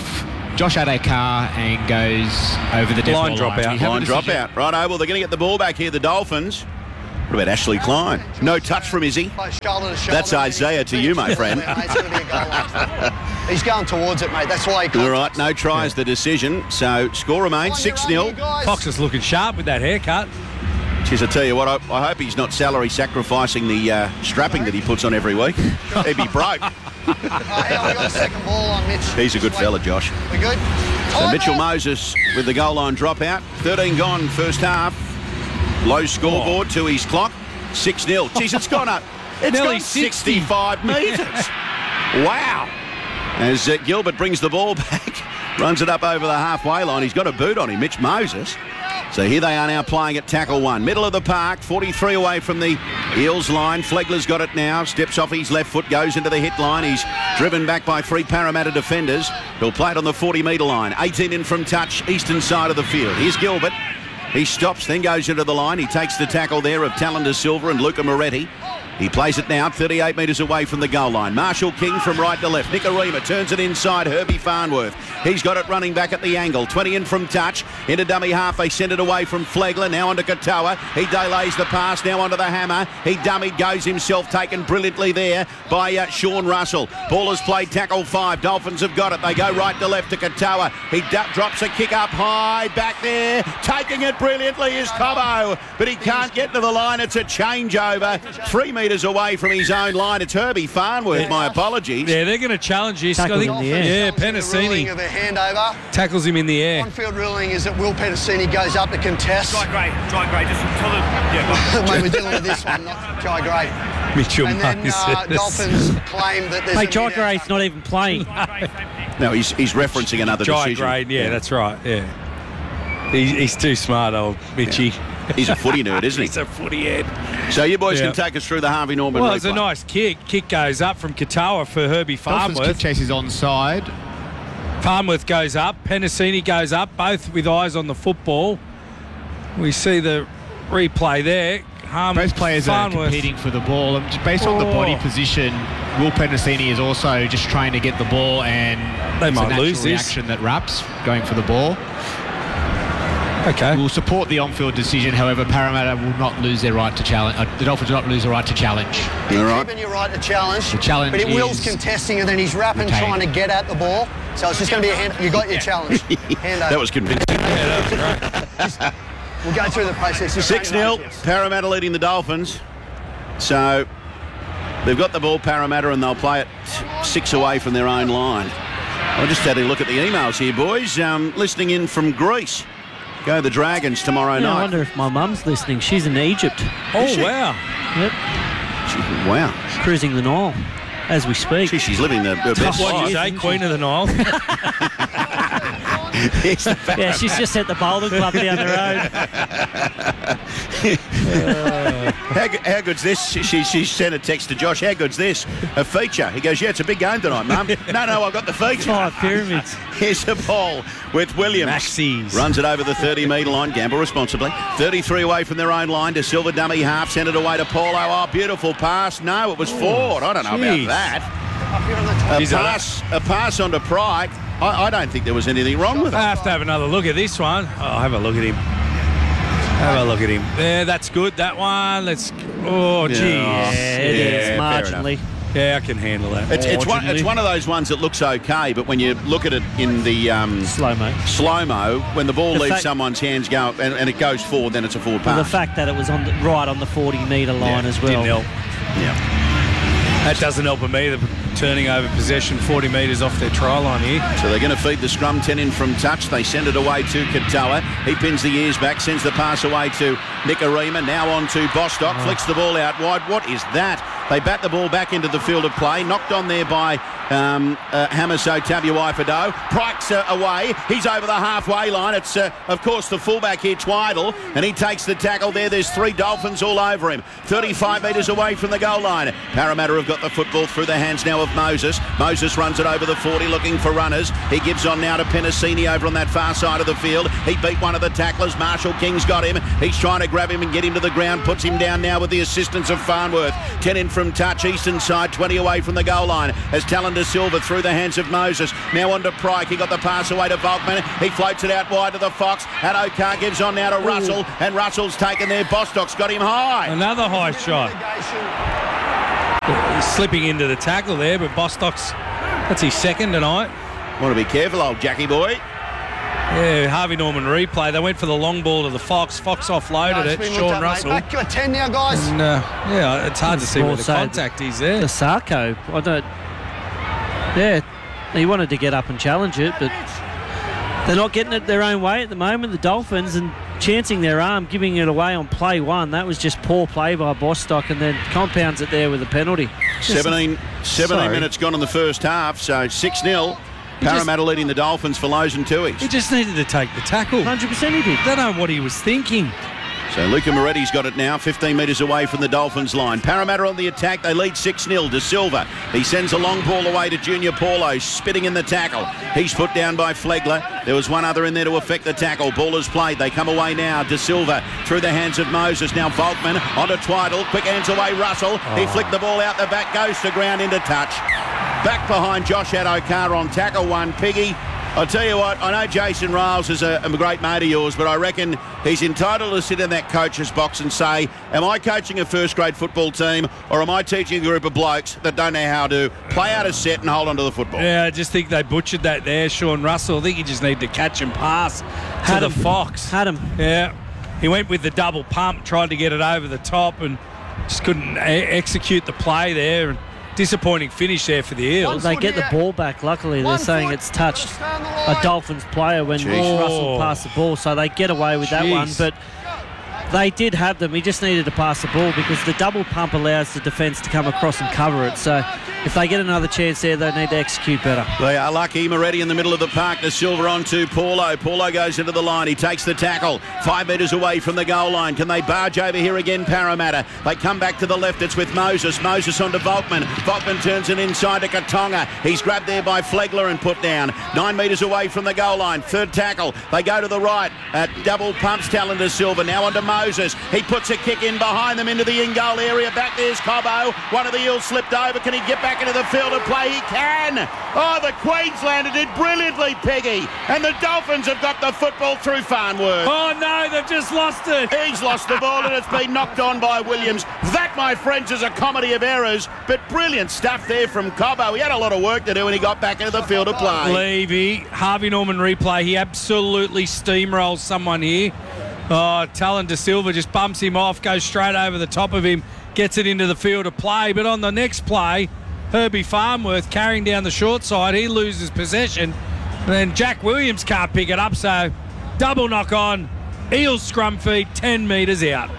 Josh Adokar and goes over the death Line ball dropout. Line dropout. Righto, well, they're going to get the ball back here, the Dolphins. What about Ashley Klein? No touch from Izzy. Shoulder to shoulder. That's Isaiah to you, my friend. It's going to be a goal line. He's going towards it, mate. That's why he All right, no tries, the decision. So score remains 6-0. Fox is looking sharp with that haircut. Jeez, I tell you what, I hope he's not salary sacrificing the strapping that he puts on every week. He'd be broke. We got a second ball on Mitch. He's a good fella, Josh. We're good. So Mitchell Moses with the goal line dropout. 13 gone first half. Low scoreboard to his clock. 6-0. Jeez, it's gone up. It's Nearly gone 65 metres. Wow. As Gilbert brings the ball back, runs it up over the halfway line. He's got a boot on him, Mitch Moses. So here they are now playing at tackle one. Middle of the park, 43 away from the Eels line. Flegler's got it now. Steps off his left foot, goes into the hit line. He's driven back by 3 Parramatta defenders. He'll play it on the 40-metre line. 18 in from touch, eastern side of the field. Here's Gilbert. He stops, then goes into the line. He takes the tackle there of Tallender Silva and Luca Moretti. He plays it now 38 metres away from the goal line. Marshall King from right to left. Nicarima turns it inside. Herbie Farnworth. He's got it running back at the angle. 20 in from touch. Into dummy half. They send it away from Flegler. Now onto Katoa. He delays the pass. Now onto the hammer. He dummied. Goes himself. Taken brilliantly there by Sean Russell. Ball is played tackle 5. Dolphins have got it. They go right to left to Katoa. He drops a kick up high. Back there. Taking it brilliantly is Cobbo. But he can't get to the line. It's a changeover. 3 metres away from his own line. It's Herbie Farnworth. My apologies. Yeah, they're going to challenge this. Tackle in the air. Yeah, Penasini Of a handover. tackles him in the air. On-field ruling is that Will Penasini goes up to contest. Try Gray. Just tell them. Yeah, Mate, we're dealing with this one, not Jai Gray. Mitchell And then Moses. Dolphins claim that there's Hey, a Jai mid-out. Gray's not even playing. No, he's referencing another Jai decision. Grade, yeah, that's right. Yeah, he's too smart, old Mitchie. He's a footy nerd, isn't he? He's a footy head. So you boys Yeah. can take us through the Harvey Norman Well, replay. it's a nice kick. Kick goes up from Katoa for Herbie Dolphins kick Farnworth. chase is onside. Farnworth goes up. Penasini goes up, both with eyes on the football. We see the replay there. Both players are Farnworth. competing for the ball. And just based on the body position, Will Penasini is also just trying to get the ball, and They it's might a natural lose this. reaction that Raps going for the ball. Okay. Will support the on-field decision. However, Parramatta will not lose their right to challenge. The Dolphins will not lose the right to challenge. All right. Keeping your right to challenge. The challenge But Will's is contesting and then he's rapping, retained. trying to get at the ball. So it's just going to be a hand. You got your challenge. Hand over. That was convincing. We'll go through the process. Just 6-0, Parramatta leading the Dolphins. So they've got the ball, Parramatta, and they'll play it 6 away from their own line. I just had a look at the emails here, boys. Listening in from Greece. Go the Dragons tomorrow Yeah, I night. wonder if my mum's listening. She's in Egypt. Oh, she? wow. Yep. Wow. Cruising the Nile as we speak. Gee, she's living her best What did you life. say? Queen of the Nile? Here's the Yeah, she's just at the bowling club down the road. How good's this? She sent a text to Josh. How good's this? A feature. He goes, yeah, it's a big game tonight, Mum. No, I've got the feature. 5 pyramids. Here's the ball with Williams. Maxis. Runs it over the 30-metre line. Gamble responsibly. 33 away from their own line to Silver dummy half. Sent it away to Paulo. Oh, beautiful pass. No, it was Ford. I don't know Jeez. about that. A pass onto Pryke. I don't think there was anything wrong with it. I have to have another look at this one. Oh, have a look at him. Have a look at him. Yeah, that's good. That one. Let's. Oh, geez. Yeah, it is fair marginally. Yeah, I can handle that. It's Marginally. one of those ones that looks okay, but when you look at it in the slow-mo, when the ball The leaves fact- someone's hands go and it goes forward, then it's a forward The pass. fact that it was right on the 40-metre line as well. Didn't help. Yeah. That doesn't help them either. Turning over possession 40 metres off their try line here. So they're going to feed the scrum, 10 in from touch. They send it away to Katoa. He pins the ears back, sends the pass away to Nicarima. Now on to Bostock. Flicks the ball out wide. What is that? They bat the ball back into the field of play. Knocked on there by Hamaso Tabuai-Fado. Pryke's away. He's over the halfway line. It's, of course, the fullback here, Twiddle, and he takes the tackle there. There's 3 Dolphins all over him. 35 metres away from the goal line. Parramatta have got the football through the hands now of Moses. Moses runs it over the 40, looking for runners. He gives on now to Penasini over on that far side of the field. He beat one of the tacklers. Marshall King's got him. He's trying to grab him and get him to the ground. Puts him down now with the assistance of Farnworth. 10 in from touch, eastern side, 20 away from the goal line. As Tallender De Silva through the hands of Moses. Now on to Pryke. He got the pass away to Volkman. He floats it out wide to the Fox. Addo-Carr gives on now to Russell. And Russell's taken there. Bostock's got him high. Another high shot. He's slipping into the tackle there, but Bostock's, that's his second tonight. Want to be careful, old Jackie boy. Yeah, Harvey Norman replay. They went for the long ball to the Fox. Fox offloaded it. Sean Russell. Back to a 10 now, guys. And, yeah, it's hard to see where the contact is there. The Sarko, I don't... Yeah, he wanted to get up and challenge it, but they're not getting it their own way at the moment, the Dolphins, and chancing their arm, giving it away on play one. That was just poor play by Bostock, and then compounds it there with a penalty. 17 minutes gone in the first half, so 6-0. Parramatta leading the Dolphins for lows and twoies. He just needed to take the tackle. 100% he did. Don't know what he was thinking. So Luca Moretti's got it now, 15 metres away from the Dolphins line. Parramatta on the attack, they lead 6-0. De Silva, he sends a long ball away to Junior Paulo, spitting in the tackle. He's put down by Flegler. There was one other in there to affect the tackle. Ball is played, they come away now. De Silva through the hands of Moses. Now Volkman onto Twiddle, quick hands away Russell. He flicked the ball out the back, goes to ground into touch. Back behind Josh Addo-Carr on tackle one, Piggy. I'll tell you what, I know Jason Riles is a great mate of yours, but I reckon he's entitled to sit in that coach's box and say, am I coaching a first-grade football team or am I teaching a group of blokes that don't know how to play out a set and hold on to the football? Yeah, I just think they butchered that there, Sean Russell. I think he just needed to catch and pass to the Fox. Had him. Yeah. He went with the double pump, tried to get it over the top and just couldn't execute the play there. Disappointing finish there for the Eels. They get the ball back. Luckily, they're saying it's touched a Dolphins player when Russell passed the ball, so they get away with that one. But they did have them. He just needed to pass the ball because the double pump allows the defence to come across and cover it. So if they get another chance there, they need to execute better. They are lucky. Moretti in the middle of the park. De Silva on to Paulo. Paulo goes into the line. He takes the tackle. 5 metres away from the goal line. Can they barge over here again, Parramatta? They come back to the left. It's with Moses. Moses on to Volkman. Volkman turns it inside to Katonga. He's grabbed there by Flegler and put down. 9 metres away from the goal line. Third tackle. They go to the right. Double pumps Talon De Silva. Now on to Moses. He puts a kick in behind them into the in-goal area. Back there's Cobbo. One of the Eels slipped over. Can he get back into the field of play? He can. Oh, the Queenslander did brilliantly, Peggy. And the Dolphins have got the football through Farnworth. Oh, no, they've just lost it. He's lost the ball and it's been knocked on by Williams. That, my friends, is a comedy of errors, but brilliant stuff there from Cobbo. He had a lot of work to do when he got back into the field of play. Levy, Harvey Norman replay. He absolutely steamrolls someone here. Oh, Talon De Silva just bumps him off, goes straight over the top of him, gets it into the field of play. But on the next play, Herbie Farnworth carrying down the short side, he loses possession. And then Jack Williams can't pick it up, so double knock on. Eels scrum feed 10 metres out.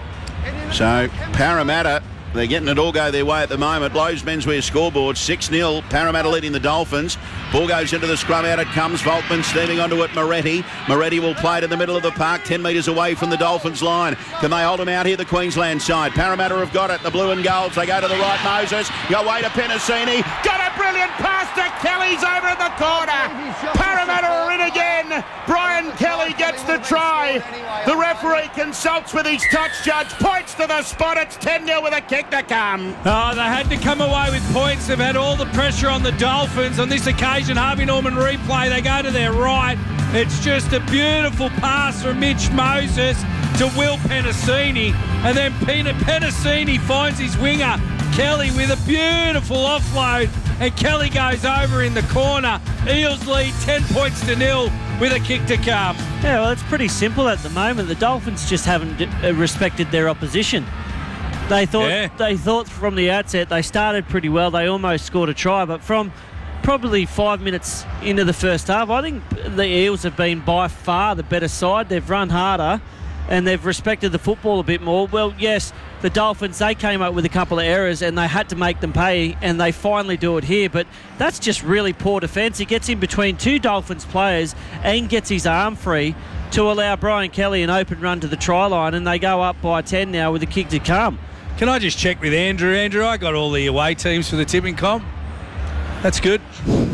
So Parramatta, they're getting it all go their way at the moment. Lowe's menswear scoreboard 6-0. Parramatta leading the Dolphins. Ball goes into the scrum. Out it comes. Volkman steaming onto it. Moretti. Moretti will play it in the middle of the park, 10 metres away from the Dolphins line. Can they hold him out here, the Queensland side? Parramatta have got it. The blue and golds. They go to the right. Moses. Go away to Penasini. Got a brilliant pass to Kelly's over in the corner. Parramatta are in again. Brian Kelly gets the try. The referee consults with his touch judge. Points to the spot. It's 10-0 with a kick to come. Oh, they had to come away with points. They've had all the pressure on the Dolphins. On this occasion, Harvey Norman replay. They go to their right. It's just a beautiful pass from Mitch Moses to Will Penasini. And then Penasini finds his winger, Kelly, with a beautiful offload. And Kelly goes over in the corner. Eels lead 10 points to 0 with a kick to come. Yeah, well, it's pretty simple at the moment. The Dolphins just haven't respected their opposition. They thought from the outset they started pretty well. They almost scored a try, but from probably 5 minutes into the first half, I think the Eels have been by far the better side. They've run harder and they've respected the football a bit more. Well, yes, the Dolphins, they came up with a couple of errors and they had to make them pay, and they finally do it here. But that's just really poor defence. He gets in between two Dolphins players and gets his arm free to allow Brian Kelly an open run to the try line, and they go up by 10 now with a kick to come. Can I just check with Andrew? Andrew, I got all the away teams for the tipping comp. That's good.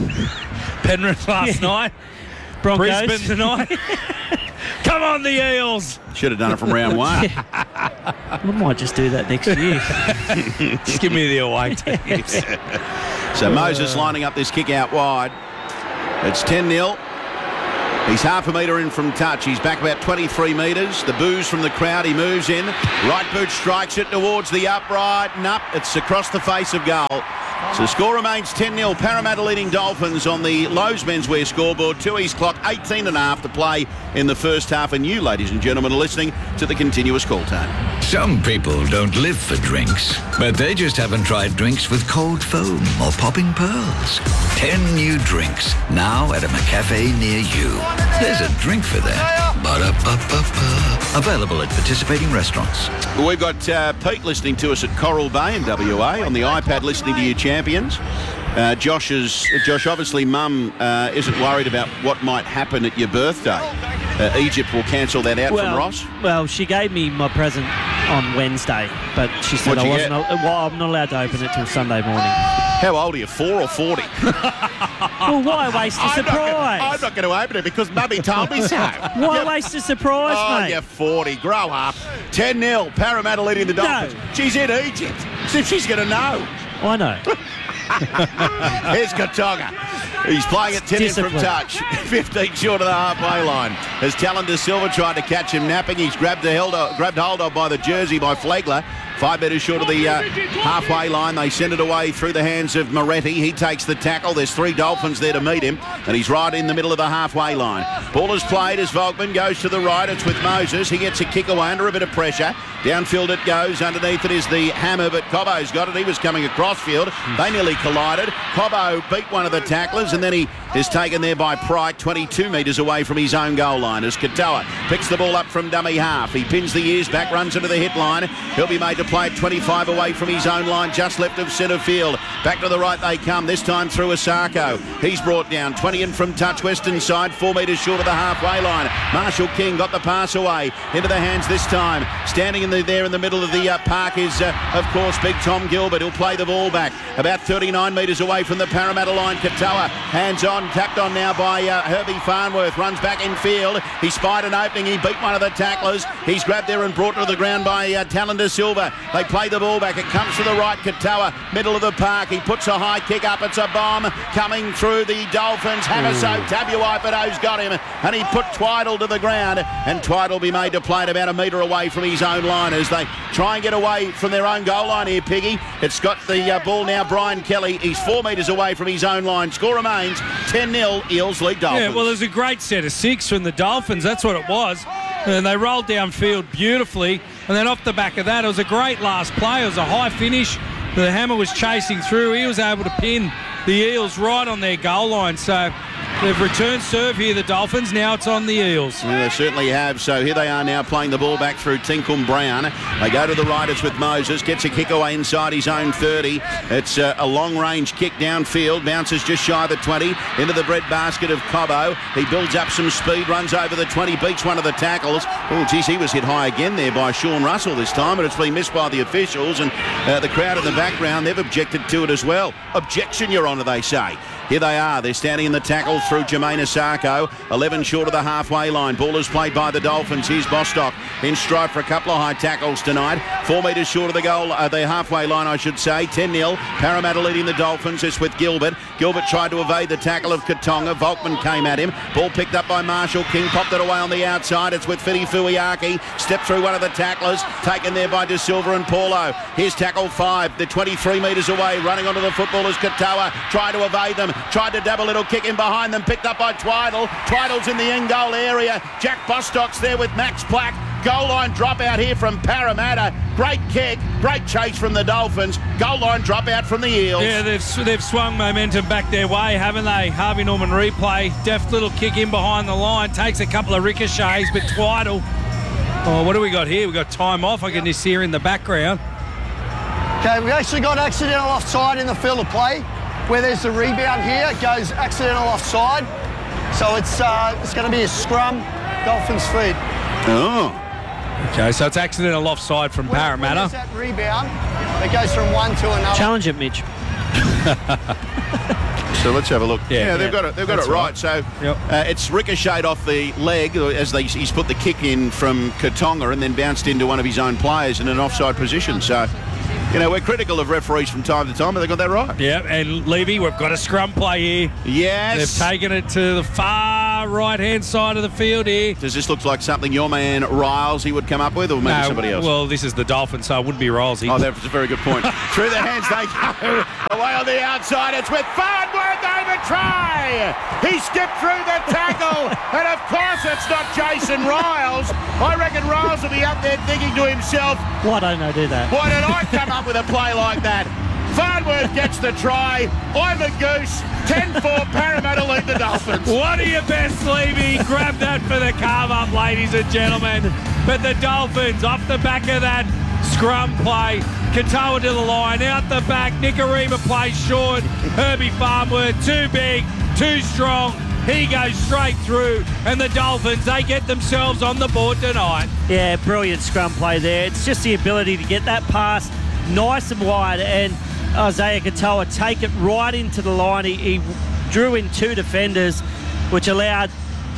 Penrith last night. Broncos. Brisbane tonight. Come on, the Eels. Should have done it from round one. We might just do that next year. Just give me the away teams. So Moses lining up this kick out wide. It's 10-0. He's half a metre in from touch. He's back about 23 metres. The boos from the crowd. He moves in. Right boot strikes it towards the upright. And up. It's across the face of goal. So the score remains 10-0. Parramatta leading Dolphins on the Lowe's menswear scoreboard. 2 East clock, 18.5 to play in the first half. And you, ladies and gentlemen, are listening to the continuous call tone. Some people don't live for drinks, but they just haven't tried drinks with cold foam or popping pearls. 10 new drinks now at a McCafe near you. There's a drink for that. Ba-da-ba-ba-ba. Available at participating restaurants. We've got Pete listening to us at Coral Bay in WA on the iPad listening to you champions. Josh, obviously, Mum isn't worried about what might happen at your birthday. Egypt will cancel that out from Ross. Well, she gave me my present on Wednesday, but she said I'm not allowed to open it till Sunday morning. How old are you, 4 or 40? Well, why waste a surprise? I'm not going to open it because Mummy told me so. Why waste a surprise, mate? You're 40. Grow up. 10-0. Parramatta leading the Dolphins. No. She's in Egypt. So she's going to know. I know. Here's Katonga. He's playing at 10 in from touch. 15 short of the halfway line. As Talon Silva tried to catch him napping, he's grabbed hold of by the jersey by Flegler. 5 metres short of the halfway line. They send it away through the hands of Moretti. He takes the tackle. There's 3 Dolphins there to meet him, and he's right in the middle of the halfway line. Ball is played as Volkman goes to the right. It's with Moses. He gets a kick away under a bit of pressure. Downfield it goes. Underneath it is the hammer, but Cobbo's got it. He was coming across field. They nearly collided. Cobbo beat one of the tacklers, and then he is taken there by Pryke, 22 metres away from his own goal line. As Katoa picks the ball up from dummy half. He pins the ears back, runs into the hit line. He'll be made to play at 25 away from his own line, just left of centre field. Back to the right they come, this time through Asako. He's brought down, 20 in from touch, western side, 4 metres short of the halfway line. Marshall King got the pass away, into the hands this time. Standing there in the middle of the park is, of course, big Tom Gilbert. He'll play the ball back, about 39 metres away from the Parramatta line. Katoa, hands on, tapped on now by Herbie Farnworth, runs back in field. He spied an opening, he beat one of the tacklers. He's grabbed there and brought to the ground by Talon Silva. They play the ball back. It comes to the right. Katoa, middle of the park. He puts a high kick up. It's a bomb coming through the Dolphins. Hamaso Tabuaipado's got him, and he put Twiddle to the ground, and Twiddle will be made to play it about a metre away from his own line as they try and get away from their own goal line here, Piggy. It's got the ball now, Brian Kelly. He's 4 metres away from his own line. Score remains 10-0, Eels lead Dolphins. Yeah, well, there's a great set of 6 from the Dolphins. That's what it was. And they rolled downfield beautifully. And then off the back of that, it was a great last play. It was a high finish. The hammer was chasing through. He was able to pin the Eels right on their goal line. So they've returned serve here, the Dolphins. Now it's on the Eels. Yeah, they certainly have. So here they are now playing the ball back through Tinkum Brown. They go to the right. It's with Moses. Gets a kick away inside his own 30. It's a long-range kick downfield. Bounces just shy of the 20. Into the bread basket of Cobbo. He builds up some speed. Runs over the 20. Beats one of the tackles. Oh, geez, he was hit high again there by Sean Russell this time. But it's been missed by the officials. And the crowd in the background, they've objected to it as well. Objection, Your Honour, they say. Here they are. They're standing in the tackle through Jermaine Asako. 11 short of the halfway line. Ball is played by the Dolphins. Here's Bostock in stride for a couple of high tackles tonight. 4 metres short of the goal, the halfway line, I should say. 10-0. Parramatta leading the Dolphins. It's with Gilbert. Gilbert tried to evade the tackle of Katonga. Volkman came at him. Ball picked up by Marshall King. Popped it away on the outside. It's with Fidi Fuiaki. Stepped through one of the tacklers. Taken there by De Silva and Paulo. Here's tackle 5. They're 23 metres away. Running onto the footballers. Katoa tried to evade them. Tried to dab a little kick in behind them. Picked up by Twiddle. Twiddle's in the end goal area. Jack Bostock's there with Max Plack. Goal line dropout here from Parramatta. Great kick. Great chase from the Dolphins. Goal line dropout from the Eels. Yeah, they've swung momentum back their way, haven't they? Harvey Norman replay. Deft little kick in behind the line. Takes a couple of ricochets, but Twiddle. Oh, what do we got here? We got time off. I can just hear in the background. Okay, we actually got accidental offside in the field of play. Where there's the rebound here, it goes accidental offside. So it's going to be a scrum, Dolphins feed. Oh. Okay, so it's accidental offside from Parramatta. When there's that rebound, it goes from one to another. Challenge it, Mitch. So let's have a look. Yeah, they've got it right. So it's ricocheted off the leg as he's put the kick in from Katonga and then bounced into one of his own players in an offside position. So You know, we're critical of referees from time to time, but they got that right. Yeah, and Levy, we've got a scrum play here. Yes. They've taken it to the far right-hand side of the field here. Does this look like something your man Riles he would come up with, or maybe somebody else? Well, this is the Dolphins, so it wouldn't be Rilesy. Oh, that's a very good point. Through the hands they go. Away on the outside. It's with Farnworth over try. He skipped through the tackle. And, of course, it's not Jason Riles. I reckon Riles will be up there thinking to himself, why don't I do that? why did I come up with a play like that? Farnworth gets the try. I'm a goose. 10-4 Parramatta lead the Dolphins. One of your best, Levy. Grab that for the carve-up, ladies and gentlemen. But the Dolphins, off the back of that scrum play, Katoa to the line, out the back, Nicarima plays short, Herbie Farnworth, too big, too strong, he goes straight through, and the Dolphins, they get themselves on the board tonight. Yeah, brilliant scrum play there. It's just the ability to get that pass nice and wide, and Isaiah Katoa take it right into the line. He drew in 2 defenders, which allowed...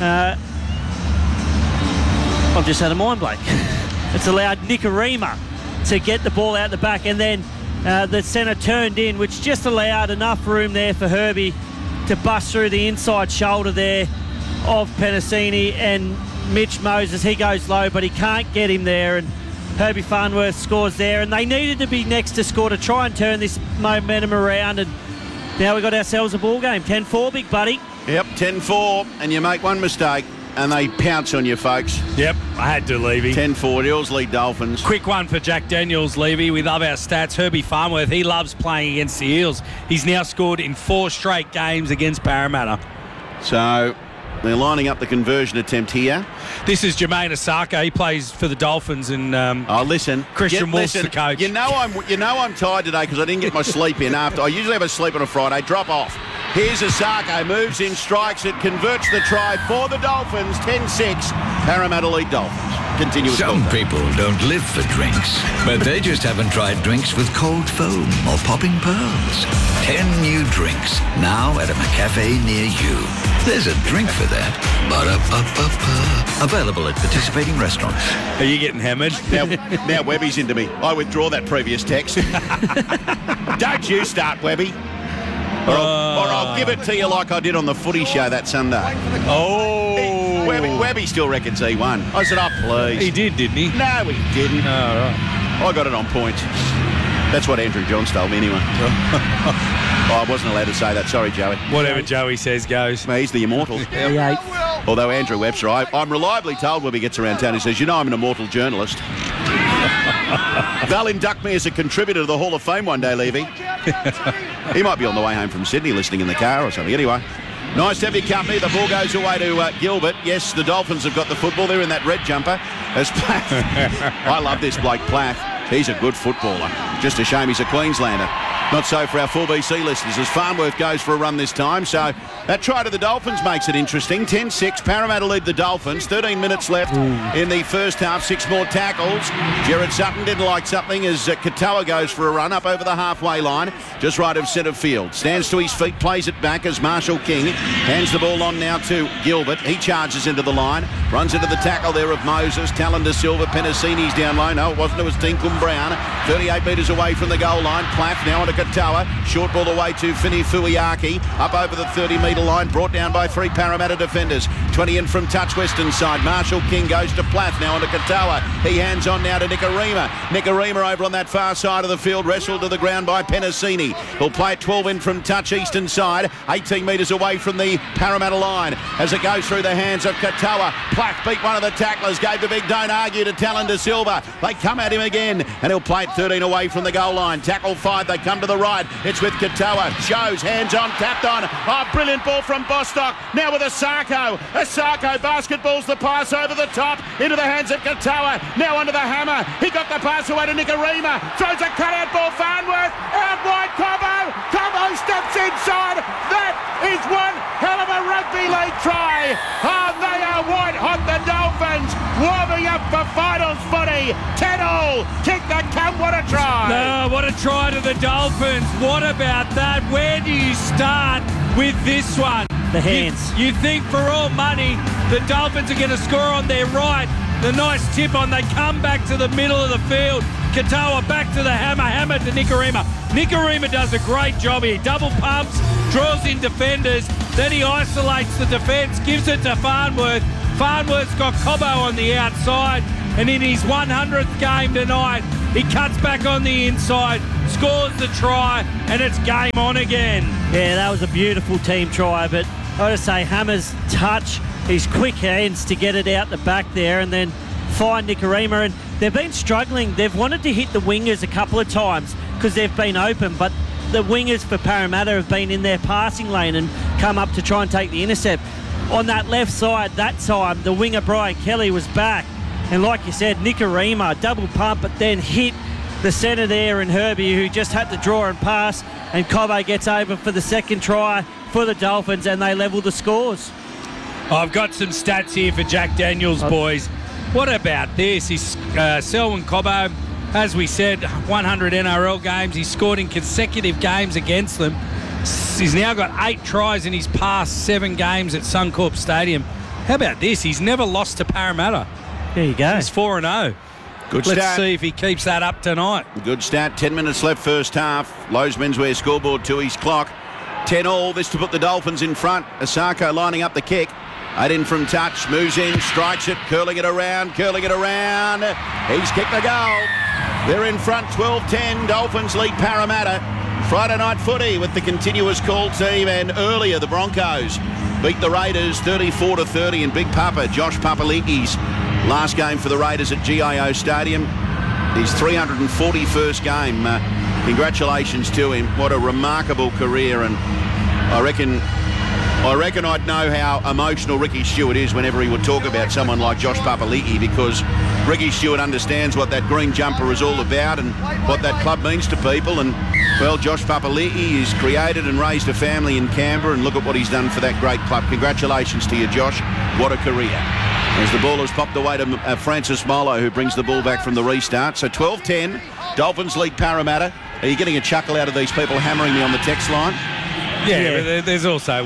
I've just had a mind blank. It's allowed Nicarima to get the ball out the back, and then the centre turned in, which just allowed enough room there for Herbie to bust through the inside shoulder there of Penasini, and Mitch Moses, he goes low, but he can't get him there, and Herbie Farnworth scores there, and they needed to be next to score to try and turn this momentum around, and now we've got ourselves a ball game. 10-4, big buddy. Yep, 10-4, and you make one mistake, and they pounce on you, folks. Yep, I had to, Levy. 10-4, Eels lead Dolphins. Quick one for Jack Daniels, Levy. We love our stats. Herbie Farnworth, he loves playing against the Eels. He's now scored in 4 straight games against Parramatta. So they're lining up the conversion attempt here. This is Jermaine Osaka. He plays for the Dolphins, and listen, Christian Wolf's the coach. You know I'm tired today because I didn't get my sleep in. After I usually have a sleep on a Friday. Drop off. Here's Osaka, moves in, strikes it, converts the try for the Dolphins. 10-6, Parramatta lead Dolphins. Continue with Some people don't live for drinks, but they just haven't tried drinks with cold foam or popping pearls. 10 new drinks now at a McCafe near you. There's a drink for that. Ba-da-ba-ba-ba. Available at participating restaurants. Are you getting hammered? Now Webby's into me. I withdraw that previous text. Don't you start, Webby. Or I'll give it to you like I did on the footy show that Sunday. Oh. Webby still reckons he won. I said, oh, please. He did, didn't he? No, he didn't. Oh, right. I got it on points. That's what Andrew Johns told me anyway. I wasn't allowed to say that. Sorry, Joey. Whatever Joey says goes. He's the immortal. Although Andrew Webster, I'm reliably told when he gets around town, he says, you know I'm an immortal journalist. They'll induct me as a contributor to the Hall of Fame one day, Levy. He might be on the way home from Sydney listening in the car or something. Anyway, nice to have your company. The ball goes away to Gilbert. Yes, the Dolphins have got the football. They're in that red jumper. As Plath. I love this Blake Plath. He's a good footballer. Just a shame he's a Queenslander. Not so for our 4BC listeners as Farnworth goes for a run this time. So that try to the Dolphins makes it interesting. 10-6, Parramatta lead the Dolphins. 13 minutes left in the first half. 6 more tackles. Jared Sutton didn't like something as Katoa goes for a run up over the halfway line. Just right of centre field. Stands to his feet, plays it back as Marshall King hands the ball on now to Gilbert. He charges into the line. Runs into the tackle there of Moses. Talon de Silva. Penasini's down low. No, it wasn't. It was Dinkum Brown. 38 metres away from the goal line. Plath now onto Katoa. Short ball away to Fini Fuiaki. Up over the 30-metre line. Brought down by 3 Parramatta defenders. 20 in from touch western side. Marshall King goes to Plath now onto Katoa. He hands on now to Nicarima. Nicarima over on that far side of the field. Wrestled to the ground by Penasini. He'll play it 12 in from touch eastern side. 18 metres away from the Parramatta line. As it goes through the hands of Katoa. Plath beat one of the tacklers. Gave the big don't argue to Talon de Silva. They come at him again. And he'll play it 13 away from the goal line. Tackle 5. They come to the right. It's with Katoa. Shows. Hands on. Tapped on. Oh, brilliant ball from Bostock. Now with Osako. Osako basketballs the pass over the top. Into the hands of Katoa. Now onto the hammer. He got the pass away to Nicarima. Throws a cutout ball. Farnworth. Out wide. Cobbo. Cobbo steps inside. That is one hell of a rugby league try. Oh, they are white hot, the Dolphins. Warming up for finals footy. 10-all. Kick the cup. What a try. No, what a try to the Dolphins. What about that? Where do you start with this one? The hands. You think for all money the Dolphins are going to score on their right. The nice tip on. They come back to the middle of the field. Katoa back to the hammer. Hammer to Nikorima. Nikorima does a great job here. Double pumps, draws in defenders. Then he isolates the defence, gives it to Farnworth. Farnworth's got Cobbo on the outside. And in his 100th game tonight, he cuts back on the inside, scores the try, and it's game on again. Yeah, that was a beautiful team try, but I got to say, Hammer's touch, his quick hands to get it out the back there and then find Nikorima. And they've been struggling. They've wanted to hit the wingers a couple of times because they've been open, but the wingers for Parramatta have been in their passing lane and come up to try and take the intercept. On that left side, that time, the winger Brian Kelly was back. And like you said, Nikorima, double pump, but then hit the centre there in Herbie, who just had to draw and pass. And Cobbo gets over for the second try for the Dolphins, and they level the scores. I've got some stats here for Jack Daniels, boys. What about this? He's Selwyn Cobbo, as we said, 100 NRL games. He's scored in consecutive games against them. He's now got 8 tries in his past 7 games at Suncorp Stadium. How about this? He's never lost to Parramatta. There you go. He's 4-0. Good Let's stat. see if he keeps that up tonight. Good stat. 10 minutes left first half. Lowe's menswear scoreboard to his clock. 10-all. This to put the Dolphins in front. Asako lining up the kick. 8 in from touch. Moves in. Strikes it. Curling it around. Curling it around. He's kicked the goal. They're in front. 12-10. Dolphins lead Parramatta. Friday night footy with the continuous call team, and earlier the Broncos beat the Raiders 34-30 in Big Papa Josh Papali'i's last game for the Raiders at GIO Stadium. His 341st game. Congratulations to him. What a remarkable career, and I reckon I'd know how emotional Ricky Stewart is whenever he would talk about someone like Josh Papali'i, because Ricky Stewart understands what that green jumper is all about and what that club means to people. And well, Josh Papali'i has created and raised a family in Canberra, and look at what he's done for that great club. Congratulations to you, Josh. What a career. As the ball has popped away to Francis Molo, who brings the ball back from the restart. So 12-10, Dolphins lead Parramatta. Are you getting a chuckle out of these people hammering me on the text line? Yeah. But there's also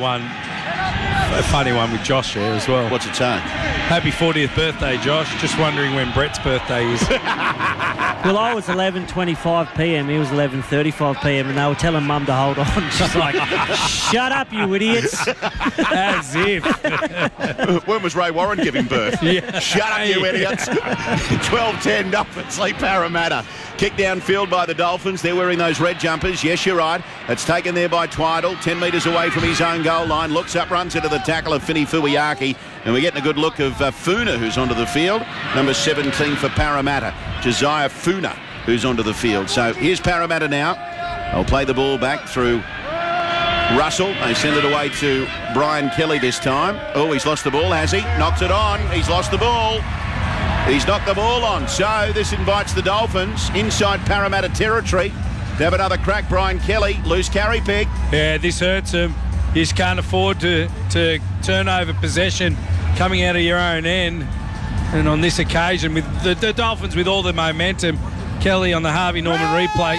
a funny one with Josh there as well. What's it saying? Happy 40th birthday, Josh. Just wondering when Brett's birthday is. Well, I was 11:25 p.m. He was 11:35 p.m. and they were telling Mum to hold on. She's like, "Shut up, you idiots!" As if. When was Ray Warren giving birth? Yeah. Shut up, you idiots. 12-10, Dolphins lead Parramatta. Kick downfield by the Dolphins. They're wearing those red jumpers. Yes, you're right. It's taken there by Twiddle, 10 metres away from his own goal line. Looks up, runs into the tackle of Fini Fuiaki. And we're getting a good look of Funa, who's onto the field. Number 17 for Parramatta, Josiah Funa, who's onto the field. So here's Parramatta now. They'll play the ball back through Russell. They send it away to Brian Kelly this time. Oh, he's lost the ball, has he? Knocks it on. He's lost the ball. He's knocked the ball on. So this invites the Dolphins inside Parramatta territory to have another crack. Brian Kelly, loose carry pick. Yeah, this hurts him. You just can't afford to turn over possession coming out of your own end. And on this occasion, with the Dolphins with all the momentum, Kelly on the Harvey Norman replay.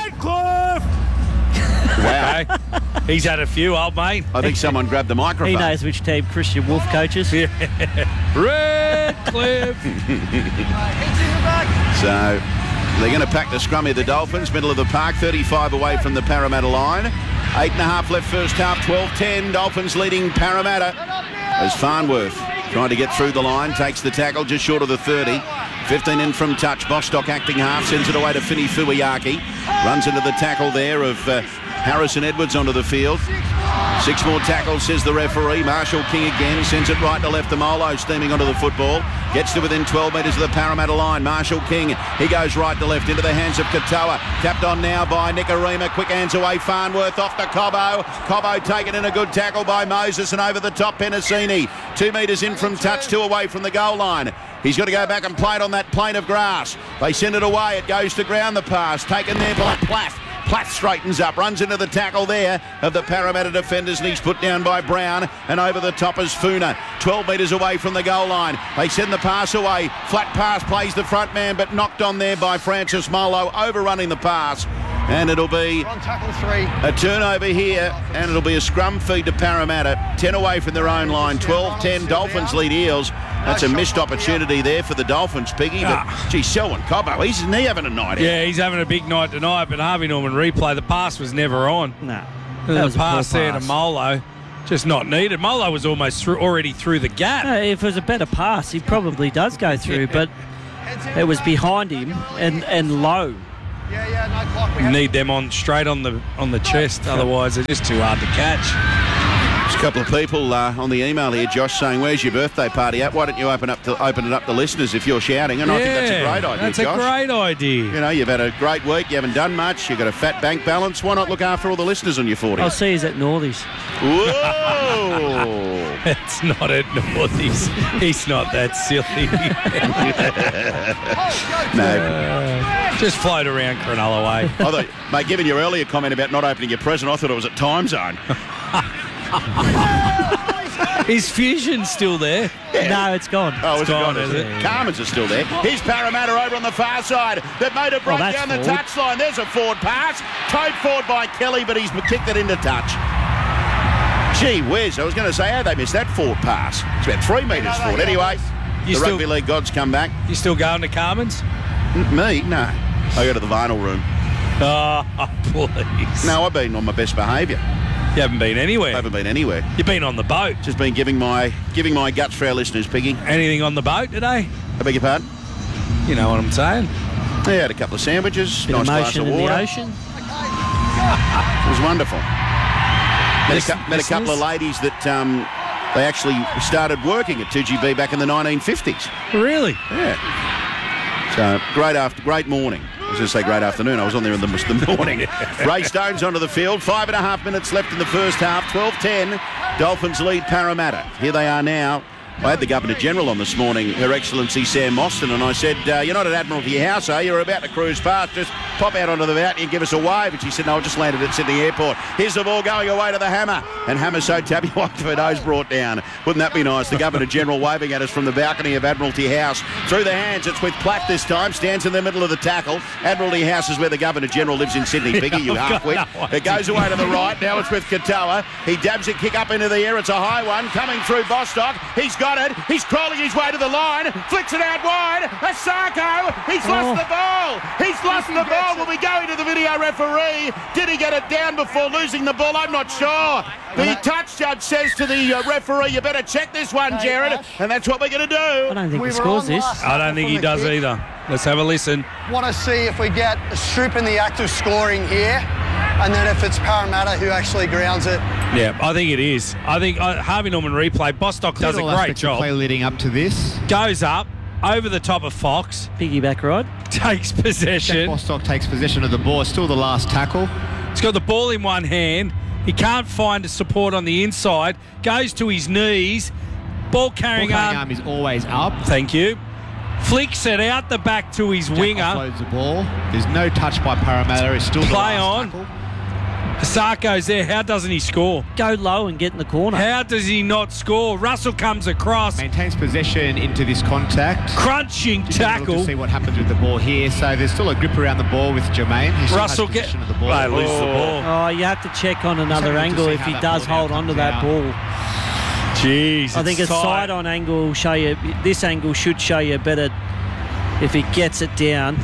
Wow. Okay. He's had a few, old mate. I think someone grabbed the microphone. He knows which team Christian Wolf coaches. Yeah. Redcliffe. So they're going to pack the scrum here, the Dolphins, middle of the park, 35 away from the Parramatta line. 8.5 left first half, 12-10. Dolphins leading Parramatta as Farnworth trying to get through the line, takes the tackle just short of the 30. 15 in from touch. Bostock acting half, sends it away to Fini Fuiaki. Runs into the tackle there of Harrison Edwards onto the field. 6 more tackles, says the referee. Marshall King again, sends it right to left to Molo, steaming onto the football. Gets to within 12 metres of the Parramatta line. Marshall King, he goes right to left into the hands of Katoa. Tapped on now by Nikorima. Quick hands away, Farnworth off to Cobbo. Cobbo taken in a good tackle by Moses, and over the top Penasini. 2 metres in from touch, 2 away from the goal line. He's got to go back and play it on that plane of grass. They send it away. It goes to ground, the pass. Taken there by Platt. Platt straightens up, runs into the tackle there of the Parramatta defenders, and he's put down by Brown, and over the top is Funa. 12 metres away from the goal line. They send the pass away. Flat pass, plays the front man, but knocked on there by Francis Molo, overrunning the pass. And it'll be On tackle 3. a turnover here, and it'll be a scrum feed to Parramatta. 10 away from their own line. 12-10, Dolphins lead Eels. That's a missed opportunity there for the Dolphins, Piggy. But, gee, Selwyn Cobbo, isn't he having a night out? Yeah, he's having a big night tonight, but Harvey Norman replay, the pass was never on. No. The pass there to Molo, just not needed. Molo was almost already through the gap. No, if it was a better pass, he probably does go through, but it was behind him and low. You need them on straight on the chest, otherwise they're just too hard to catch. There's a couple of people on the email here, Josh, saying, "Where's your birthday party at? Why don't you open it up to listeners if you're shouting?" And I think that's a great idea, That's Josh. a great idea. You know, you've had a great week. You haven't done much. You've got a fat bank balance. Why not look after all the listeners on your 40? I'll see you at Northies. Whoa! It's not at Northies. He's not that silly. No. Just float around Cronulla way. I thought, mate, given your earlier comment about not opening your present, I thought it was at Time Zone. Is Fusion still there? Yeah. No, it's gone. Oh, it's gone, is is it? it? Carmen's are still there. Here's Parramatta over on the far side. They've made a break that's down the forward. touchline. There's a forward pass. Towed forward by Kelly, but he's kicked it into touch. Gee whiz, I was going to say, how they missed that forward pass. It's about 3 metres forward. Anyway, the Rugby League gods come back. You still going to Carmen's? Me? No. I go to the vinyl room. Oh, please. No, I've been on my best behaviour. You haven't been anywhere. I haven't been anywhere. You've been on the boat. Just been giving my guts for our listeners, Piggy. Anything on the boat today? I beg your pardon? You know what I'm saying? Yeah, had a couple of sandwiches, Bit nice of glass motion of in water. the ocean. It was wonderful. Met a couple of ladies that they actually started working at 2GB back in the 1950s. Really? Yeah. So great morning. I was going to say great afternoon. I was on there in the morning. Ray Stone's onto the field. 5.5 minutes left in the first half. 12-10. Dolphins lead Parramatta. Here they are now. I had the Governor-General on this morning, Her Excellency Sam Mostyn, and I said, you're not at Admiralty House, are you? You're about to cruise past. Just pop out onto the balcony and give us a wave. And she said, no, I just landed at Sydney Airport. Here's the ball going away to the Hammer. And Hammer's so tabby white for nose brought down. Wouldn't that be nice? The Governor-General waving at us from the balcony of Admiralty House. Through the hands, it's with Platt this time. Stands in the middle of the tackle. Admiralty House is where the Governor-General lives in Sydney. Biggie, you half-wit. It goes away to the right. Now it's with Katoa. He dabs it, kick up into the air. It's a high one. Coming through Bostock. He's got it. He's crawling his way to the line. Flicks it out wide. Asako. He's lost the ball. He's lost the ball. We'll be going to the video referee. Did he get it down before losing the ball? I'm not sure. The touch judge says to the referee, you better check this one, Jared. And that's what we're going to do. I don't think he scores this. I don't think he does either. Let's have a listen. Want to see if we get a strip in the act of scoring here, and then if it's Parramatta who actually grounds it. Yeah, I think it is. I think Harvey Norman replay. Bostock does a great job. Play leading up to this. Goes up over the top of Fox. Piggyback ride. Takes possession. Bostock takes possession of the ball. Still the last tackle. He's got the ball in one hand. He can't find support on the inside. Goes to his knees. Ball carrying arm is always up. Thank you. Flicks it out the back to his winger. Offloads the ball. There's no touch by Parramatta. It's still the Play last on. tackle. Asako's there. How doesn't he score? Go low and get in the corner. How does he not score? Russell comes across. Maintains possession into this contact. Crunching tackle. To see what happens with the ball here. So there's still a grip around the ball with Jermaine. He still Russell has possession of the ball. They lose the ball. Oh, you have to check on another Just angle to see if how he that does ball hold now onto comes that out. ball. Jeez, I think a tight. side-on angle will show you. This angle should show you better if he gets it down.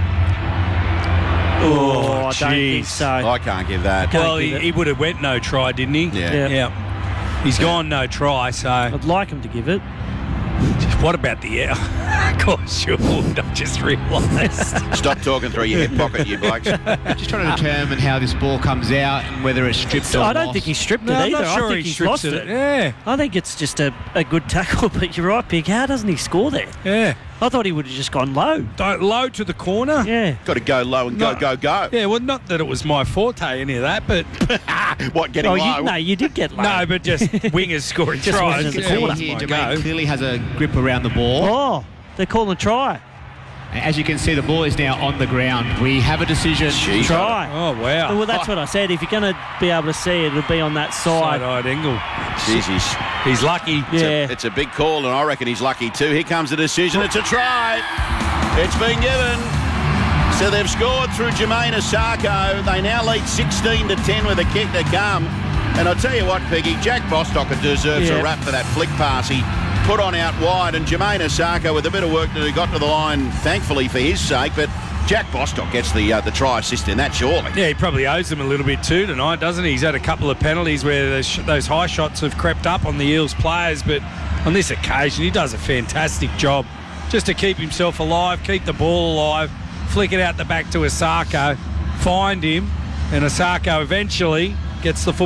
Oh, I don't think jeez. so. I can't give that. Well, he would have went no try, didn't he? Yeah. He's gone no try, so... I'd like him to give it. What about the air? Of course you would. I just realised. Stop talking through your hip pocket, you blokes. Just trying to determine how this ball comes out and whether it's stripped or I don't lost. think he stripped it No, I'm either. not sure I think he he's strips lost it. it. Yeah. I think it's just a good tackle, but you're right, Pig. How doesn't he score there? Yeah. I thought he would have just gone low. Low to the corner? Yeah. Got to go low and go. Yeah, well, not that it was my forte, any of that, but... What, getting low? You did get low. No, but just wingers scoring Just tries. wasn't in the Yeah, corner. that's Here, my Jermaine go. clearly has a grip around the ball. Oh, they're calling a try. As you can see, the ball is now on the ground. We have a decision. Try. Oh, wow. Well, that's what I said. If you're going to be able to see it, it'll be on that side. Side-eyed angle. Jesus. He's lucky. Yeah. It's a big call, and I reckon he's lucky too. Here comes the decision. It's a try. It's been given. So they've scored through Jermaine Asako. They now lead 16-10 with a kick to come. And I'll tell you what, Peggy, Jack Bostock deserves a rap for that flick pass he put on out wide, and Jermaine Osako with a bit of work that he got to the line, thankfully for his sake, but Jack Bostock gets the try assist in that, surely. Yeah, he probably owes them a little bit too tonight, doesn't he? He's had a couple of penalties where those high shots have crept up on the Eels players, but on this occasion he does a fantastic job just to keep himself alive, keep the ball alive, flick it out the back to Osako, find him, and Osako eventually gets the football